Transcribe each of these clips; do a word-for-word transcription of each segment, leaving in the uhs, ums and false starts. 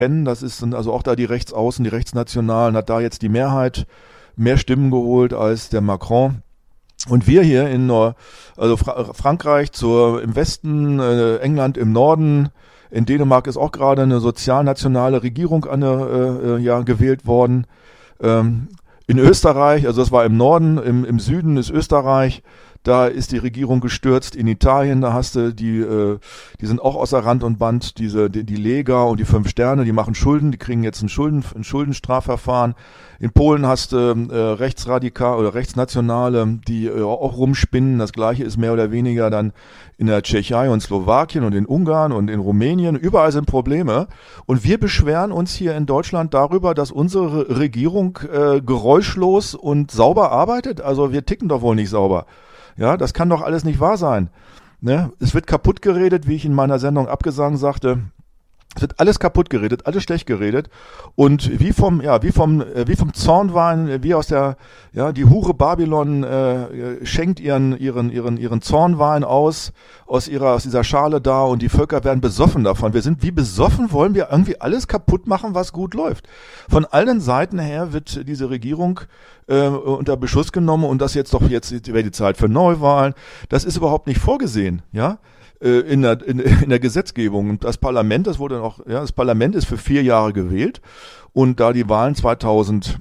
kennen, das ist sind also auch da die Rechtsaußen, die Rechtsnationalen, hat da jetzt die Mehrheit, mehr Stimmen geholt als der Macron. Und wir hier in Nor- also Fra- Frankreich zur, im Westen, äh, England im Norden, in Dänemark ist auch gerade eine sozialnationale Regierung an, äh, ja, gewählt worden. Ähm, in Österreich, also das war im Norden, im, im Süden ist Österreich, da ist die Regierung gestürzt. In Italien, da hast du die, äh, die sind auch außer Rand und Band, diese, die, die Lega und die Fünf Sterne, die machen Schulden, die kriegen jetzt ein Schulden, ein Schuldenstrafverfahren. In Polen hast du äh, Rechtsradikal oder Rechtsnationale, die äh, auch rumspinnen. Das Gleiche ist mehr oder weniger dann in der Tschechei und Slowakien und in Ungarn und in Rumänien. Überall sind Probleme. Und wir beschweren uns hier in Deutschland darüber, dass unsere Regierung äh, geräuschlos und sauber arbeitet. Also wir ticken doch wohl nicht sauber. Ja, das kann doch alles nicht wahr sein. Ne? Es wird kaputt geredet, wie ich in meiner Sendung Abgesang sagte. Es wird alles kaputt geredet, alles schlecht geredet und wie vom, ja, wie vom, äh, wie vom Zornwein, wie aus der, ja, die Hure Babylon äh, schenkt ihren, ihren, ihren, ihren Zornwein aus, aus ihrer, aus dieser Schale da und die Völker werden besoffen davon. Wir sind wie besoffen, wollen wir irgendwie alles kaputt machen, was gut läuft. Von allen Seiten her wird diese Regierung äh, unter Beschuss genommen und das jetzt doch jetzt wäre die Zeit für Neuwahlen. Das ist überhaupt nicht vorgesehen, ja. In der, in, in der Gesetzgebung. Und das Parlament, das wurde auch, ja, das Parlament ist für vier Jahre gewählt. Und da die Wahlen zweitausendsiebzehn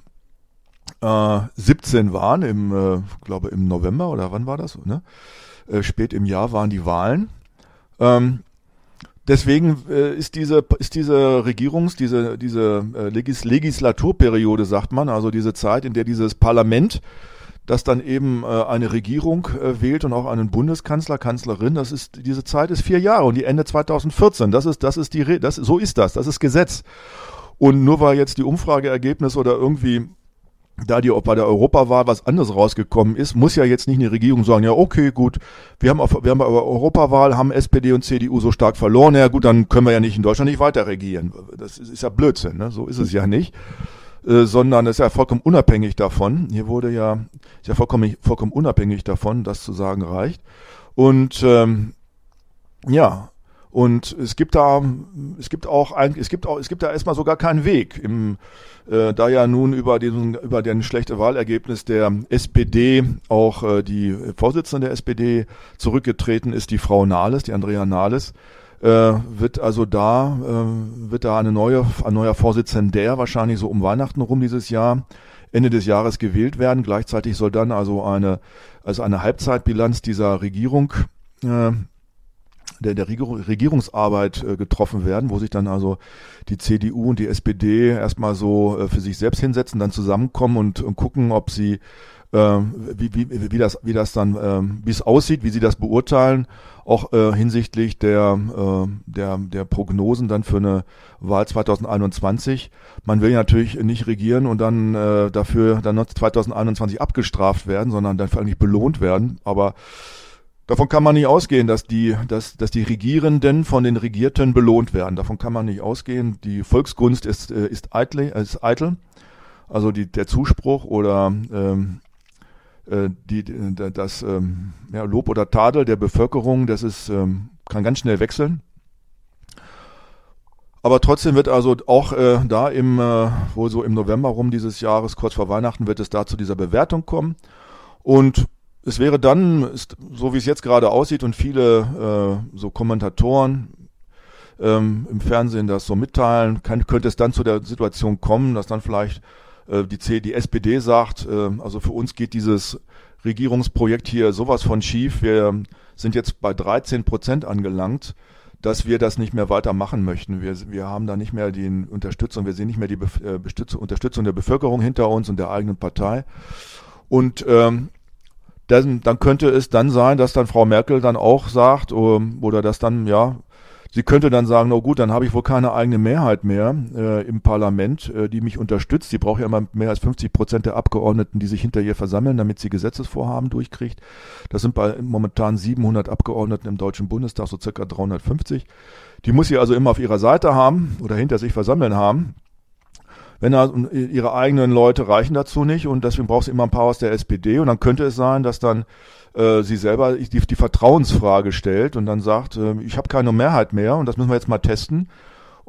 waren, im, äh, glaube im November oder wann war das, ne? Äh, spät im Jahr waren die Wahlen. Ähm, deswegen äh, ist diese, ist diese Regierungs-, diese, diese äh, Legis- Legislaturperiode, sagt man, also diese Zeit, in der dieses Parlament dass dann eben äh, eine Regierung äh, wählt und auch einen Bundeskanzler, Kanzlerin, das ist, diese Zeit ist vier Jahre und die Ende zweitausendvierzehn, das ist, das ist die, Re- das, so ist das, das ist Gesetz. Und nur weil jetzt die Umfrageergebnisse oder irgendwie da die bei der Europawahl was anderes rausgekommen ist, muss ja jetzt nicht eine Regierung sagen, ja okay, gut, wir haben auf, wir haben bei der Europawahl, haben S P D und C D U so stark verloren, ja gut, dann können wir ja nicht in Deutschland nicht weiter regieren. Das ist, ist ja Blödsinn, ne? So ist es ja nicht. Äh, sondern es ist ja vollkommen unabhängig davon. Hier wurde ja, ist ja vollkommen, vollkommen unabhängig davon, das zu sagen reicht. Und ähm, ja, und es gibt da, es gibt auch eigentlich, es gibt auch, es gibt da erstmal sogar keinen Weg. Im, äh, da ja nun über den über den schlechte Wahlergebnis der S P D auch äh, die Vorsitzende der S P D zurückgetreten ist, die Frau Nahles, die Andrea Nahles. Äh, wird also da, äh, wird da eine neue, ein neuer Vorsitzender wahrscheinlich so um Weihnachten rum dieses Jahr, Ende des Jahres gewählt werden. Gleichzeitig soll dann also eine, also eine Halbzeitbilanz dieser Regierung, äh, der, der Regierungsarbeit äh, getroffen werden, wo sich dann also die C D U und die S P D erstmal so äh, für sich selbst hinsetzen, dann zusammenkommen und, und gucken, ob sie Wie, wie, wie das, wie das dann, ähm, wie es aussieht, wie sie das beurteilen, auch äh, hinsichtlich der, äh, der, der Prognosen dann für eine Wahl zweitausendeinundzwanzig. Man will ja natürlich nicht regieren und dann äh, dafür dann zweitausendeinundzwanzig abgestraft werden, sondern dann vor allem nicht belohnt werden. Aber davon kann man nicht ausgehen, dass die, dass, dass die Regierenden von den Regierten belohnt werden. Davon kann man nicht ausgehen. Die Volksgunst ist, äh, ist eitel, ist eitel. Also die, der Zuspruch oder ähm, Die, das ähm, ja, Lob oder Tadel der Bevölkerung, das ist, ähm, kann ganz schnell wechseln. Aber trotzdem wird also auch äh, da im, äh, wohl so im November rum dieses Jahres, kurz vor Weihnachten, wird es da zu dieser Bewertung kommen. Und es wäre dann, ist, so wie es jetzt gerade aussieht und viele äh, so Kommentatoren ähm, im Fernsehen das so mitteilen, kann, könnte es dann zu der Situation kommen, dass dann vielleicht Die, C, die S P D sagt, äh, also für uns geht dieses Regierungsprojekt hier sowas von schief. Wir sind jetzt bei dreizehn Prozent angelangt, dass wir das nicht mehr weitermachen möchten. Wir, wir haben da nicht mehr die Unterstützung, wir sehen nicht mehr die Be äh, Unterstützung der Bevölkerung hinter uns und der eigenen Partei. Und ähm, dann, dann könnte es dann sein, dass dann Frau Merkel dann auch sagt, ähm, oder dass dann, ja, sie könnte dann sagen, oh gut, dann habe ich wohl keine eigene Mehrheit mehr äh, im Parlament, äh, die mich unterstützt. Sie braucht ja immer mehr als fünfzig Prozent der Abgeordneten, die sich hinter ihr versammeln, damit sie Gesetzesvorhaben durchkriegt. Das sind bei momentan siebenhundert Abgeordneten im Deutschen Bundestag, so circa dreihundertfünfzig. Die muss sie also immer auf ihrer Seite haben oder hinter sich versammeln haben. Wenn er, ihre eigenen Leute reichen dazu nicht und deswegen braucht sie immer ein paar aus der S P D und dann könnte es sein, dass dann äh, sie selber die, die Vertrauensfrage stellt und dann sagt, äh, ich habe keine Mehrheit mehr und das müssen wir jetzt mal testen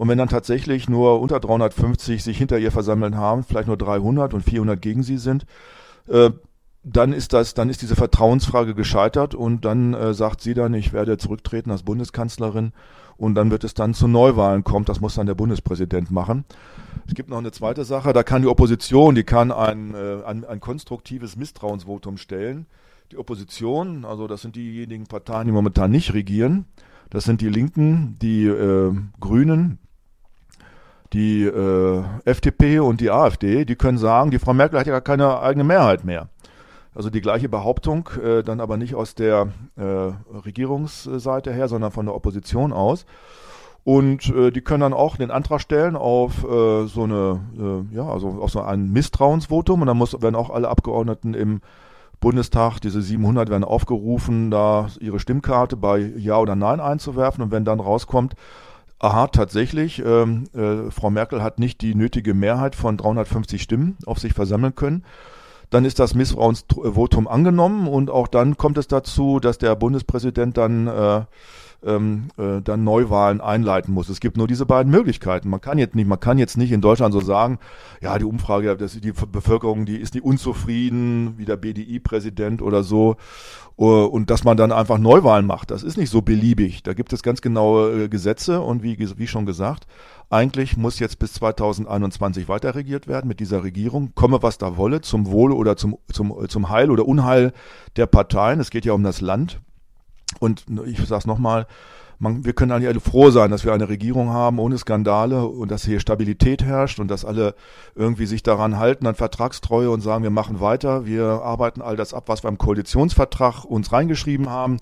Und wenn dann tatsächlich nur unter dreihundertfünfzig sich hinter ihr versammeln haben, vielleicht nur dreihundert und vierhundert gegen sie sind, äh, dann ist das, dann ist diese Vertrauensfrage gescheitert und dann äh, sagt sie dann, ich werde zurücktreten als Bundeskanzlerin und dann wird es dann zu Neuwahlen kommen. Das muss dann der Bundespräsident machen. Es gibt noch eine zweite Sache, da kann die Opposition, die kann ein, äh, ein, ein konstruktives Misstrauensvotum stellen. Die Opposition, also das sind diejenigen Parteien, die momentan nicht regieren, das sind die Linken, die äh, Grünen, die äh, F D P und die AfD, die können sagen, die Frau Merkel hat ja gar keine eigene Mehrheit mehr. Also die gleiche Behauptung, äh, dann aber nicht aus der äh, Regierungsseite her, sondern von der Opposition aus. Und äh, die können dann auch den Antrag stellen auf äh, so eine, äh, ja, also auf so ein Misstrauensvotum. Und dann muss, werden auch alle Abgeordneten im Bundestag, diese siebenhundert, werden aufgerufen, da ihre Stimmkarte bei Ja oder Nein einzuwerfen. Und wenn dann rauskommt, aha, tatsächlich, ähm, äh, Frau Merkel hat nicht die nötige Mehrheit von dreihundertfünfzig Stimmen auf sich versammeln können, dann ist das Misstrauensvotum angenommen und auch dann kommt es dazu, dass der Bundespräsident dann, äh, ähm, äh, dann Neuwahlen einleiten muss. Es gibt nur diese beiden Möglichkeiten. Man kann jetzt nicht, man kann jetzt nicht in Deutschland so sagen, ja, die Umfrage, das, die Bevölkerung, die ist nicht unzufrieden, wie der B D I-Präsident oder so, uh, und dass man dann einfach Neuwahlen macht. Das ist nicht so beliebig. Da gibt es ganz genaue äh, Gesetze und wie, wie schon gesagt, eigentlich muss jetzt bis zweitausendeinundzwanzig weiter regiert werden mit dieser Regierung, komme was da wolle, zum Wohle oder zum, zum, zum Heil oder Unheil der Parteien. Es geht ja um das Land. Und ich sage es nochmal, wir können alle froh sein, dass wir eine Regierung haben ohne Skandale und dass hier Stabilität herrscht und dass alle irgendwie sich daran halten, an Vertragstreue und sagen, wir machen weiter, wir arbeiten all das ab, was wir im Koalitionsvertrag uns reingeschrieben haben.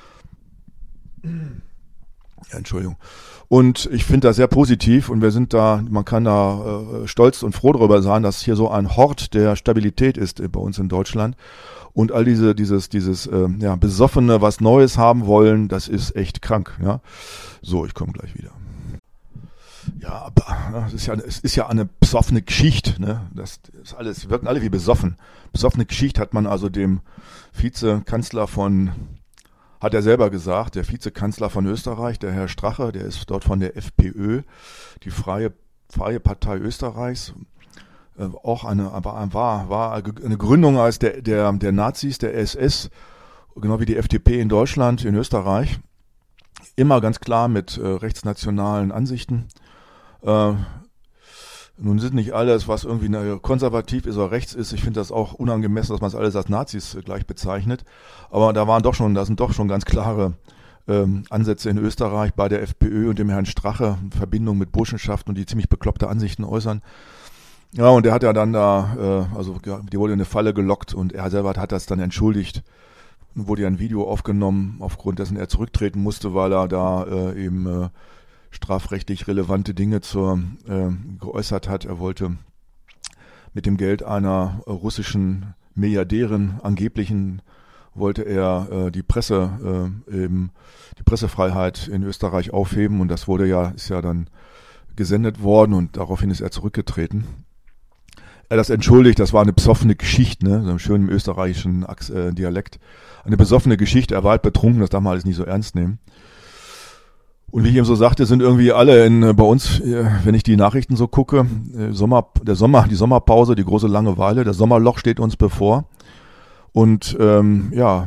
Ja, Entschuldigung. Und ich finde das sehr positiv und wir sind da, man kann da äh, stolz und froh darüber sein, dass hier so ein Hort der Stabilität ist äh, bei uns in Deutschland. Und all diese, dieses, dieses, äh, ja, Besoffene, was Neues haben wollen, das ist echt krank, ja. So, ich komme gleich wieder. Ja, aber ja, es ist ja, es ist ja eine besoffene Geschichte, ne. Das ist alles, wirken alle wie besoffen. Besoffene Geschichte hat man also dem Vizekanzler von, hat er selber gesagt, der Vizekanzler von Österreich, der Herr Strache, der ist dort von der FPÖ, die Freie, Freie Partei Österreichs, äh, auch eine, war, war, war eine Gründung als der, der, der Nazis, der S S, genau wie die F D P in Deutschland, in Österreich, immer ganz klar mit äh, rechtsnationalen Ansichten. Äh, Nun sind nicht alles, was irgendwie konservativ ist oder rechts ist. Ich finde das auch unangemessen, dass man es alles als Nazis gleich bezeichnet. Aber da waren doch schon, da sind doch schon ganz klare ähm, Ansätze in Österreich bei der FPÖ und dem Herrn Strache in Verbindung mit Burschenschaft und die ziemlich bekloppte Ansichten äußern. Ja, und der hat ja dann da, äh, also die wurde in eine Falle gelockt und er selber hat das dann entschuldigt. Und wurde ja ein Video aufgenommen, aufgrund dessen er zurücktreten musste, weil er da äh, eben äh, strafrechtlich relevante Dinge zur, äh, geäußert hat. Er wollte mit dem Geld einer äh, russischen Milliardärin, angeblichen, wollte er äh, die Presse, äh, eben die Pressefreiheit in Österreich aufheben und das wurde ja, ist ja dann gesendet worden und daraufhin ist er zurückgetreten. Er das entschuldigt, das war eine besoffene Geschichte, ne, so einem schönen österreichischen äh, Dialekt. Eine besoffene Geschichte, er war halt betrunken, das darf man alles nicht so ernst nehmen. Und wie ich eben so sagte, sind irgendwie alle in, bei uns, wenn ich die Nachrichten so gucke, Sommer, der Sommer, die Sommerpause, die große Langeweile, das Sommerloch steht uns bevor. Und ähm, ja,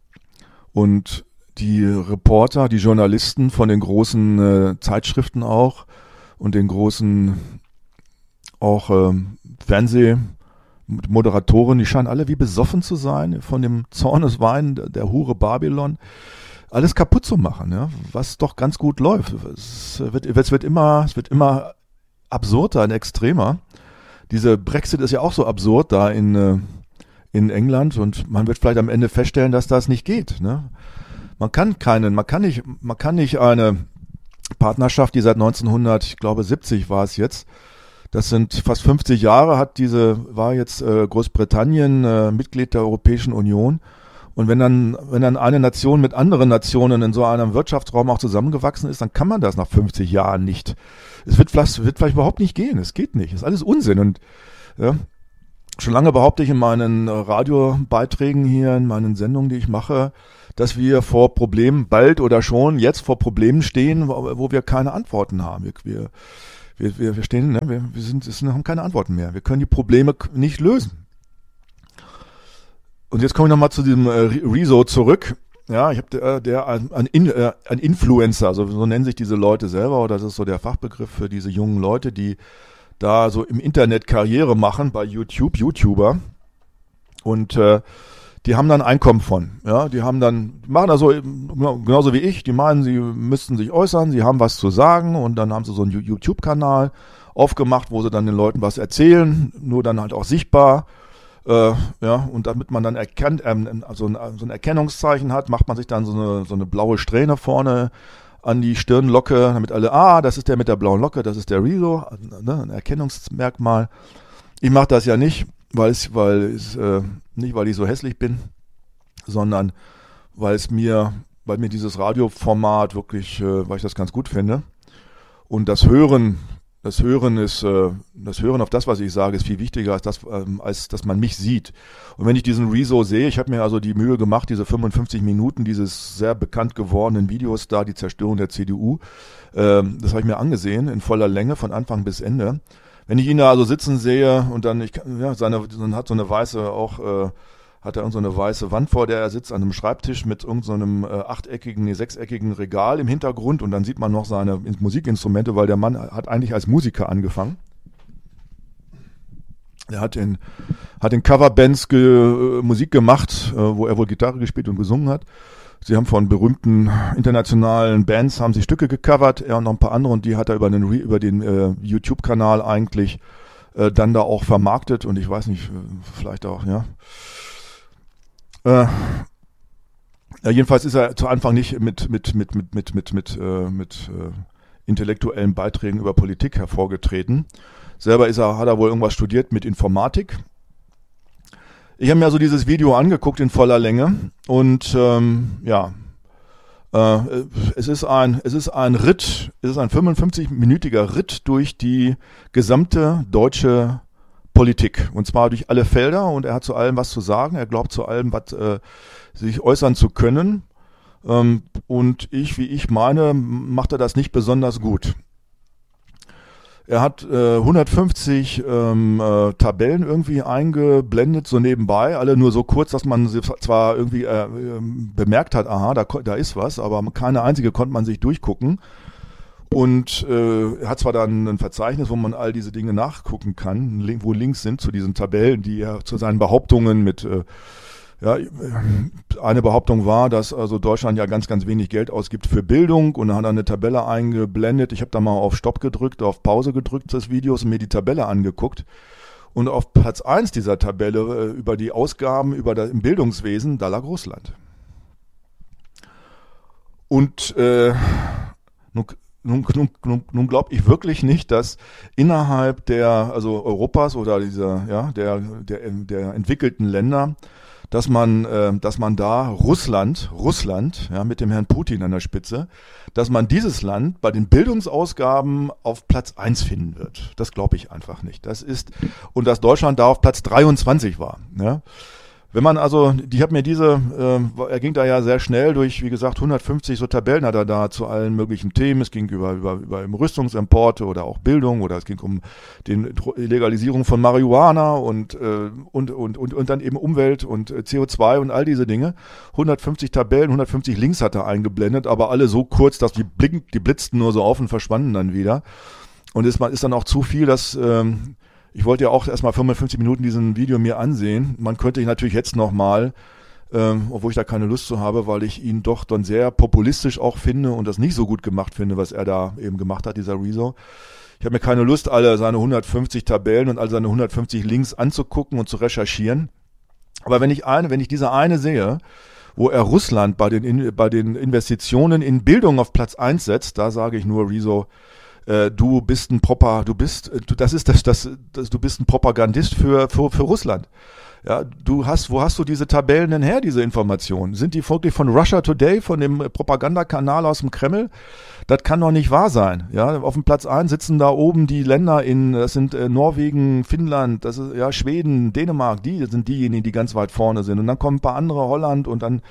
und die Reporter, die Journalisten von den großen äh, Zeitschriften auch und den großen auch ähm, Fernsehmoderatoren, die scheinen alle wie besoffen zu sein von dem Zorneswein der Hure Babylon. Alles kaputt zu machen, ja, was doch ganz gut läuft. Es wird, es wird immer, es wird immer absurder und extremer. Diese Brexit ist ja auch so absurd da in, in England und man wird vielleicht am Ende feststellen, dass das nicht geht, ne? Man kann keinen, man kann nicht, man kann nicht eine Partnerschaft, die seit neunzehnhundert, ich glaube siebzig war es jetzt, das sind fast fünfzig Jahre, hat diese, war jetzt äh, Großbritannien äh, Mitglied der Europäischen Union. Und wenn dann, wenn dann eine Nation mit anderen Nationen in so einem Wirtschaftsraum auch zusammengewachsen ist, dann kann man das nach fünfzig Jahren nicht. Es wird vielleicht, wird vielleicht überhaupt nicht gehen. Es geht nicht. Es ist alles Unsinn. Und ja, schon lange behaupte ich in meinen Radiobeiträgen hier, in meinen Sendungen, die ich mache, dass wir vor Problemen bald oder schon jetzt vor Problemen stehen, wo, wo wir keine Antworten haben. Wir, wir, wir, wir stehen, ne? wir, wir sind, wir haben keine Antworten mehr. Wir können die Probleme nicht lösen. Und jetzt komme ich nochmal zu diesem äh, Rezo zurück. Ja, ich habe der, der ein, ein, äh, ein Influencer, also so nennen sich diese Leute selber, oder das ist so der Fachbegriff für diese jungen Leute, die da so im Internet Karriere machen bei YouTube, YouTuber. Und äh, die haben dann Einkommen von. Ja, die haben dann, die machen das so genauso wie ich, die meinen, sie müssten sich äußern, sie haben was zu sagen und dann haben sie so einen YouTube-Kanal aufgemacht, wo sie dann den Leuten was erzählen, nur dann halt auch sichtbar. Äh, ja, und damit man dann erkennt, ähm, also ein, so ein Erkennungszeichen hat, macht man sich dann so eine, so eine blaue Strähne vorne an die Stirnlocke, damit alle, ah, das ist der mit der blauen Locke, das ist der Rezo, ne, ein Erkennungsmerkmal. Ich mache das ja nicht, weil es, weil es, äh, nicht weil ich so hässlich bin, sondern weil es mir, weil mir dieses Radioformat wirklich, äh, weil ich das ganz gut finde. Und das Hören Das Hören ist, äh, das Hören auf das, was ich sage, ist viel wichtiger als das, ähm, als dass man mich sieht. Und wenn ich diesen Rezo sehe, ich habe mir also die Mühe gemacht, diese fünfundfünfzig Minuten dieses sehr bekannt gewordenen Videos da, die Zerstörung der C D U, ähm, das habe ich mir angesehen in voller Länge von Anfang bis Ende. Wenn ich ihn da also sitzen sehe und dann, ich, ja, seine, dann hat so eine weiße auch äh, hat er so eine weiße Wand, vor der er sitzt, an einem Schreibtisch mit irgendeinem so äh, achteckigen, nee, sechseckigen Regal im Hintergrund und dann sieht man noch seine Musikinstrumente, weil der Mann hat eigentlich als Musiker angefangen. Er hat in, hat in Coverbands ge, äh, Musik gemacht, äh, wo er wohl Gitarre gespielt und gesungen hat. Sie haben von berühmten internationalen Bands haben sie Stücke gecovert, er und noch ein paar andere, und die hat er über den, über den äh, YouTube-Kanal eigentlich äh, dann da auch vermarktet und ich weiß nicht, vielleicht auch, ja. Äh, ja, jedenfalls ist er zu Anfang nicht mit mit mit mit mit mit mit äh, mit äh, intellektuellen Beiträgen über Politik hervorgetreten. Selber ist er, hat er wohl irgendwas studiert mit Informatik. Ich habe mir also dieses Video angeguckt in voller Länge und ähm, ja, äh, es ist ein es ist ein Ritt, es ist ein fünfundfünfzig-minütiger Ritt durch die gesamte deutsche Politik, und zwar durch alle Felder, und er hat zu allem was zu sagen, er glaubt zu allem was äh, sich äußern zu können, ähm, und ich, wie ich meine, macht er das nicht besonders gut. Er hat äh, hundertfünfzig ähm, äh, Tabellen irgendwie eingeblendet, so nebenbei, alle nur so kurz, dass man sie zwar irgendwie äh, äh, bemerkt hat, aha, da, da ist was, aber keine einzige konnte man sich durchgucken. Und äh, er hat zwar dann ein Verzeichnis, wo man all diese Dinge nachgucken kann, wo Links sind zu diesen Tabellen, die er zu seinen Behauptungen mit, äh, ja, eine Behauptung war, dass also Deutschland ja ganz, ganz wenig Geld ausgibt für Bildung, und dann hat er eine Tabelle eingeblendet. Ich habe da mal auf Stopp gedrückt, auf Pause gedrückt des Videos und mir die Tabelle angeguckt. Und auf Platz eins dieser Tabelle äh, über die Ausgaben über das, im Bildungswesen, da lag Russland. Und äh, nun, Nun, nun, nun, nun glaube ich wirklich nicht, dass innerhalb der, also Europas oder dieser, ja, der, der, der entwickelten Länder, dass man, äh, dass man da Russland, Russland, ja, mit dem Herrn Putin an der Spitze, dass man dieses Land bei den Bildungsausgaben auf Platz eins finden wird. Das glaube ich einfach nicht. Das ist, und dass Deutschland da auf Platz dreiundzwanzig war, ja. Wenn man also, ich habe mir diese, äh, er ging da ja sehr schnell durch, wie gesagt, hundertfünfzig so Tabellen hat er da zu allen möglichen Themen. Es ging über über über Rüstungsimporte oder auch Bildung, oder es ging um die Legalisierung von Marihuana und äh, und und und und dann eben Umwelt und äh, C O zwei und all diese Dinge. hundertfünfzig Tabellen, hundertfünfzig Links hat er eingeblendet, aber alle so kurz, dass die blinken, die blitzten nur so auf und verschwanden dann wieder. Und ist ist dann auch zu viel, dass ähm, ich wollte ja auch erstmal fünfundfünfzig Minuten diesen Video mir ansehen. Man könnte ihn natürlich jetzt nochmal, ähm, obwohl ich da keine Lust zu habe, weil ich ihn doch dann sehr populistisch auch finde und das nicht so gut gemacht finde, was er da eben gemacht hat, dieser Rezo. Ich habe mir keine Lust, alle seine hundertfünfzig Tabellen und all seine hundertfünfzig Links anzugucken und zu recherchieren. Aber wenn ich eine, wenn ich diese eine sehe, wo er Russland bei den, bei den Investitionen in Bildung auf Platz eins setzt, da sage ich nur, Rezo, du bist ein Propa, du bist, du, das ist das, das, das, du bist ein Propagandist für, für, für Russland. Ja, du hast, wo hast du diese Tabellen denn her, diese Informationen? Sind die wirklich von Russia Today, von dem Propagandakanal aus dem Kreml? Das kann doch nicht wahr sein. Ja, auf dem Platz eins sitzen da oben die Länder in, das sind äh, Norwegen, Finnland, das ist, ja, Schweden, Dänemark, die sind diejenigen, die ganz weit vorne sind. Und dann kommen ein paar andere, Holland, und dann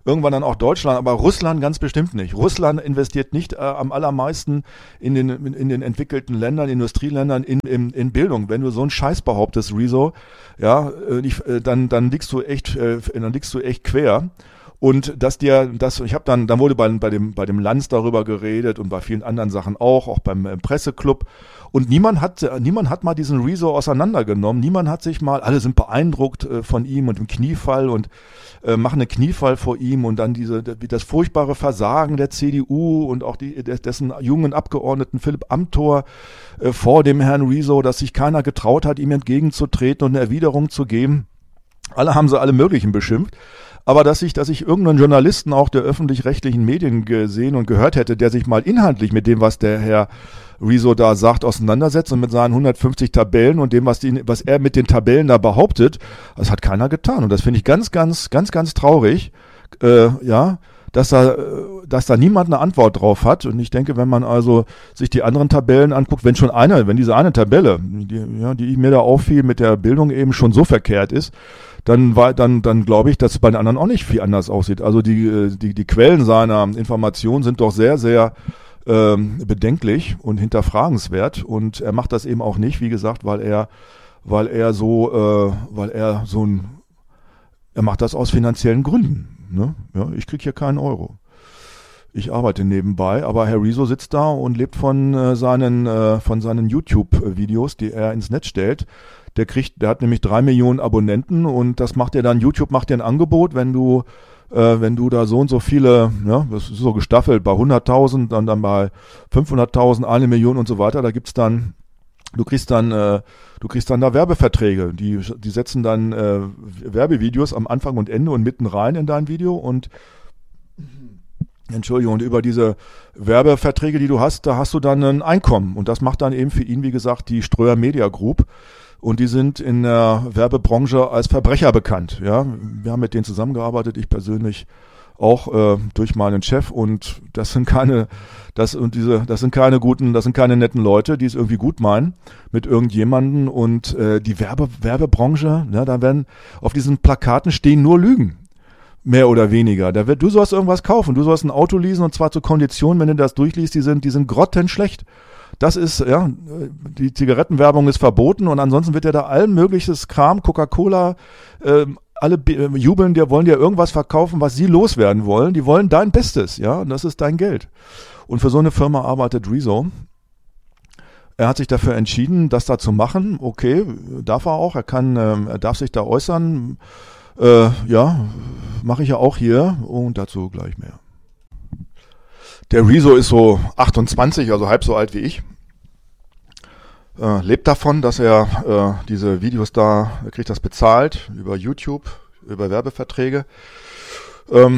irgendwann dann auch Deutschland, aber Russland ganz bestimmt nicht. Russland investiert nicht äh, am allermeisten in den, in, in den entwickelten Ländern, Industrieländern, in, in, in Bildung. Wenn du so einen Scheiß behauptest, Rezo, ja, äh, ich, äh, dann, dann liegst du echt, äh, dann liegst du echt quer. Und dass dir, das, ich habe dann, dann wurde bei, bei dem, bei dem Lanz darüber geredet und bei vielen anderen Sachen auch, auch beim äh, Presseclub. Und niemand hat, niemand hat mal diesen Rezo auseinandergenommen. Niemand hat sich mal, alle sind beeindruckt äh, von ihm und dem Kniefall und äh, machen einen Kniefall vor ihm und dann diese, das furchtbare Versagen der C D U und auch die, dessen jungen Abgeordneten Philipp Amthor äh, vor dem Herrn Rezo, dass sich keiner getraut hat, ihm entgegenzutreten und eine Erwiderung zu geben. Alle haben sie alle möglichen beschimpft. Aber dass ich, dass ich irgendeinen Journalisten auch der öffentlich-rechtlichen Medien gesehen und gehört hätte, der sich mal inhaltlich mit dem, was der Herr Rezo da sagt, auseinandersetzt und mit seinen hundertfünfzig Tabellen und dem, was, die, was er mit den Tabellen da behauptet, das hat keiner getan. Und das finde ich ganz, ganz, ganz, ganz traurig, äh, ja, dass da, dass da niemand eine Antwort drauf hat. Und ich denke, wenn man also sich die anderen Tabellen anguckt, wenn schon eine, wenn diese eine Tabelle, die, ja, die mir da auffiel, mit der Bildung eben schon so verkehrt ist, dann war, dann, dann glaube ich, dass es bei den anderen auch nicht viel anders aussieht. Also die, die, die Quellen seiner Informationen sind doch sehr, sehr ähm, bedenklich und hinterfragenswert. Und er macht das eben auch nicht, wie gesagt, weil er, weil er so, äh, weil er so ein, er macht das aus finanziellen Gründen. Ne? Ja, ich krieg hier keinen Euro. Ich arbeite nebenbei, aber Herr Rezo sitzt da und lebt von äh, seinen, äh, von seinen YouTube-Videos, die er ins Netz stellt. Der kriegt, der hat nämlich drei Millionen Abonnenten und das macht er dann, YouTube macht dir ein Angebot, wenn du, äh, wenn du da so und so viele, ja, das ist so gestaffelt, bei hunderttausend, dann, dann bei fünfhunderttausend, eine Million und so weiter, da gibt's dann, du kriegst dann, äh, du kriegst dann da Werbeverträge, die, die setzen dann äh, Werbevideos am Anfang und Ende und mitten rein in dein Video und Entschuldigung, und über diese Werbeverträge, die du hast, da hast du dann ein Einkommen und das macht dann eben für ihn, wie gesagt, die Ströer Media Group. Und die sind in der Werbebranche als Verbrecher bekannt. Ja, wir haben mit denen zusammengearbeitet, ich persönlich auch äh, durch meinen Chef. Und das sind keine, das und diese, das sind keine guten, das sind keine netten Leute, die es irgendwie gut meinen mit irgendjemanden. Und äh, die Werbe, Werbebranche, ja, da werden auf diesen Plakaten stehen nur Lügen. Mehr oder weniger. Da wird, du sollst irgendwas kaufen, du sollst ein Auto leasen und zwar zu Konditionen, wenn du das durchliest, die sind, die sind grottenschlecht. Das ist, ja, die Zigarettenwerbung ist verboten und ansonsten wird ja da allen mögliches Kram, Coca-Cola, äh, alle be- jubeln dir, wollen dir irgendwas verkaufen, was sie loswerden wollen. Die wollen dein Bestes, ja, und das ist dein Geld. Und für so eine Firma arbeitet Rezo. Er hat sich dafür entschieden, das da zu machen. Okay, darf er auch, er kann, ähm, er darf sich da äußern. Äh, ja, mache ich ja auch hier und dazu gleich mehr. Der Rezo ist so achtundzwanzig, also halb so alt wie ich. Äh, lebt davon, dass er äh, diese Videos da, er kriegt das bezahlt über YouTube, über Werbeverträge. Ähm,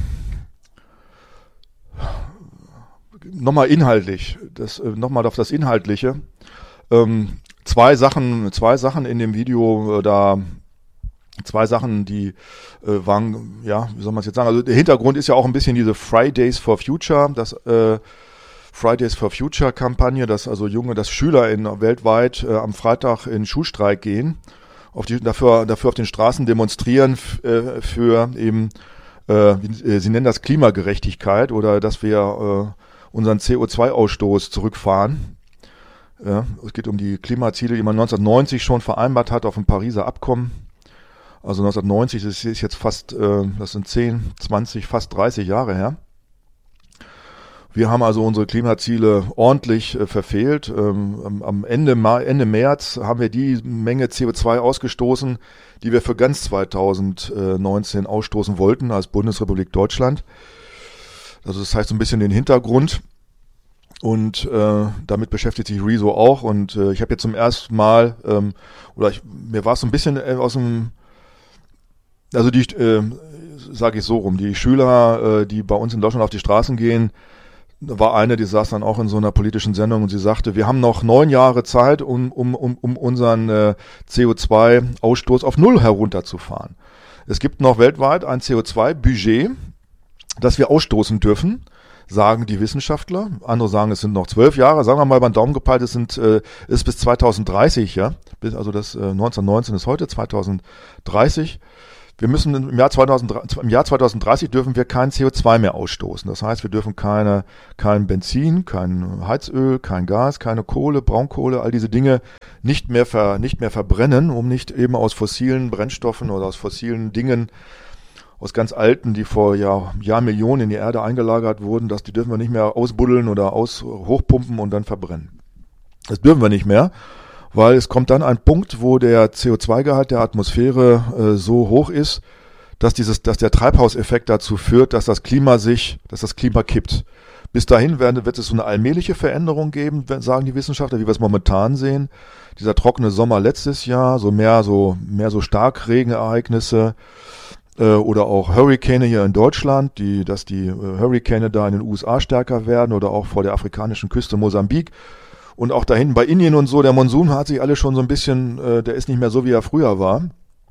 nochmal inhaltlich, das, äh, nochmal auf das Inhaltliche. Ähm, zwei Sachen, zwei Sachen in dem Video, äh, da Zwei Sachen, die äh, waren, ja, wie soll man es jetzt sagen, also der Hintergrund ist ja auch ein bisschen diese Fridays for Future, das äh, Fridays for Future Kampagne, dass also Junge, dass Schüler in, weltweit äh, am Freitag in Schulstreik gehen, auf die, dafür, dafür auf den Straßen demonstrieren f, äh, für eben, äh, sie nennen das Klimagerechtigkeit oder dass wir äh, unseren C O zwei Ausstoß zurückfahren. Ja, es geht um die Klimaziele, die man neunzehnhundertneunzig schon vereinbart hat auf dem Pariser Abkommen. Also neunzehnhundertneunzig, das ist jetzt fast, äh, das sind zehn, zwanzig, fast dreißig Jahre her. Wir haben also unsere Klimaziele ordentlich äh, verfehlt. Ähm, am Ende, Ende März haben wir die Menge C O zwei ausgestoßen, die wir für ganz zweitausendneunzehn ausstoßen wollten als Bundesrepublik Deutschland. Also das heißt so ein bisschen den Hintergrund. Und äh, damit beschäftigt sich Rezo auch. Und äh, ich habe jetzt zum ersten Mal, ähm, oder ich, mir war es so ein bisschen äh, aus dem Also die, äh, sage ich so rum, die Schüler, äh, die bei uns in Deutschland auf die Straßen gehen, war eine, die saß dann auch in so einer politischen Sendung und sie sagte, wir haben noch neun Jahre Zeit, um, um, um, um unseren äh, C O zwei Ausstoß auf Null herunterzufahren. Es gibt noch weltweit ein C O zwei Budget, das wir ausstoßen dürfen, sagen die Wissenschaftler. Andere sagen, es sind noch zwölf Jahre. Sagen wir mal beim Daumen gepeilt, es sind äh, ist bis zweitausenddreißig, ja, bis, also das äh, neunzehnhundertneunzehn ist heute zweitausenddreißig. wir müssen im Jahr zweitausend, im Jahr zweitausenddreißig dürfen wir kein C O zwei mehr ausstoßen. Das heißt, wir dürfen keine, kein Benzin, kein Heizöl, kein Gas, keine Kohle, Braunkohle, all diese Dinge nicht mehr ver, nicht mehr verbrennen, um nicht eben aus fossilen Brennstoffen oder aus fossilen Dingen, aus ganz alten, die vor Jahr, Jahrmillionen in die Erde eingelagert wurden, dass die dürfen wir nicht mehr ausbuddeln oder aus, hochpumpen und dann verbrennen. Das dürfen wir nicht mehr. Weil es kommt dann ein Punkt, wo der C O zwei Gehalt der Atmosphäre äh, so hoch ist, dass dieses, dass der Treibhauseffekt dazu führt, dass das Klima sich, dass das Klima kippt. Bis dahin werden, wird es so eine allmähliche Veränderung geben, sagen die Wissenschaftler, wie wir es momentan sehen. Dieser trockene Sommer letztes Jahr, so mehr so mehr so Starkregenereignisse äh, oder auch Hurrikane hier in Deutschland, die, dass die äh, Hurrikane da in den U S A stärker werden oder auch vor der afrikanischen Küste Mosambik. Und auch da hinten bei Indien und so, der Monsun hat sich alle schon so ein bisschen, äh, der ist nicht mehr so, wie er früher war.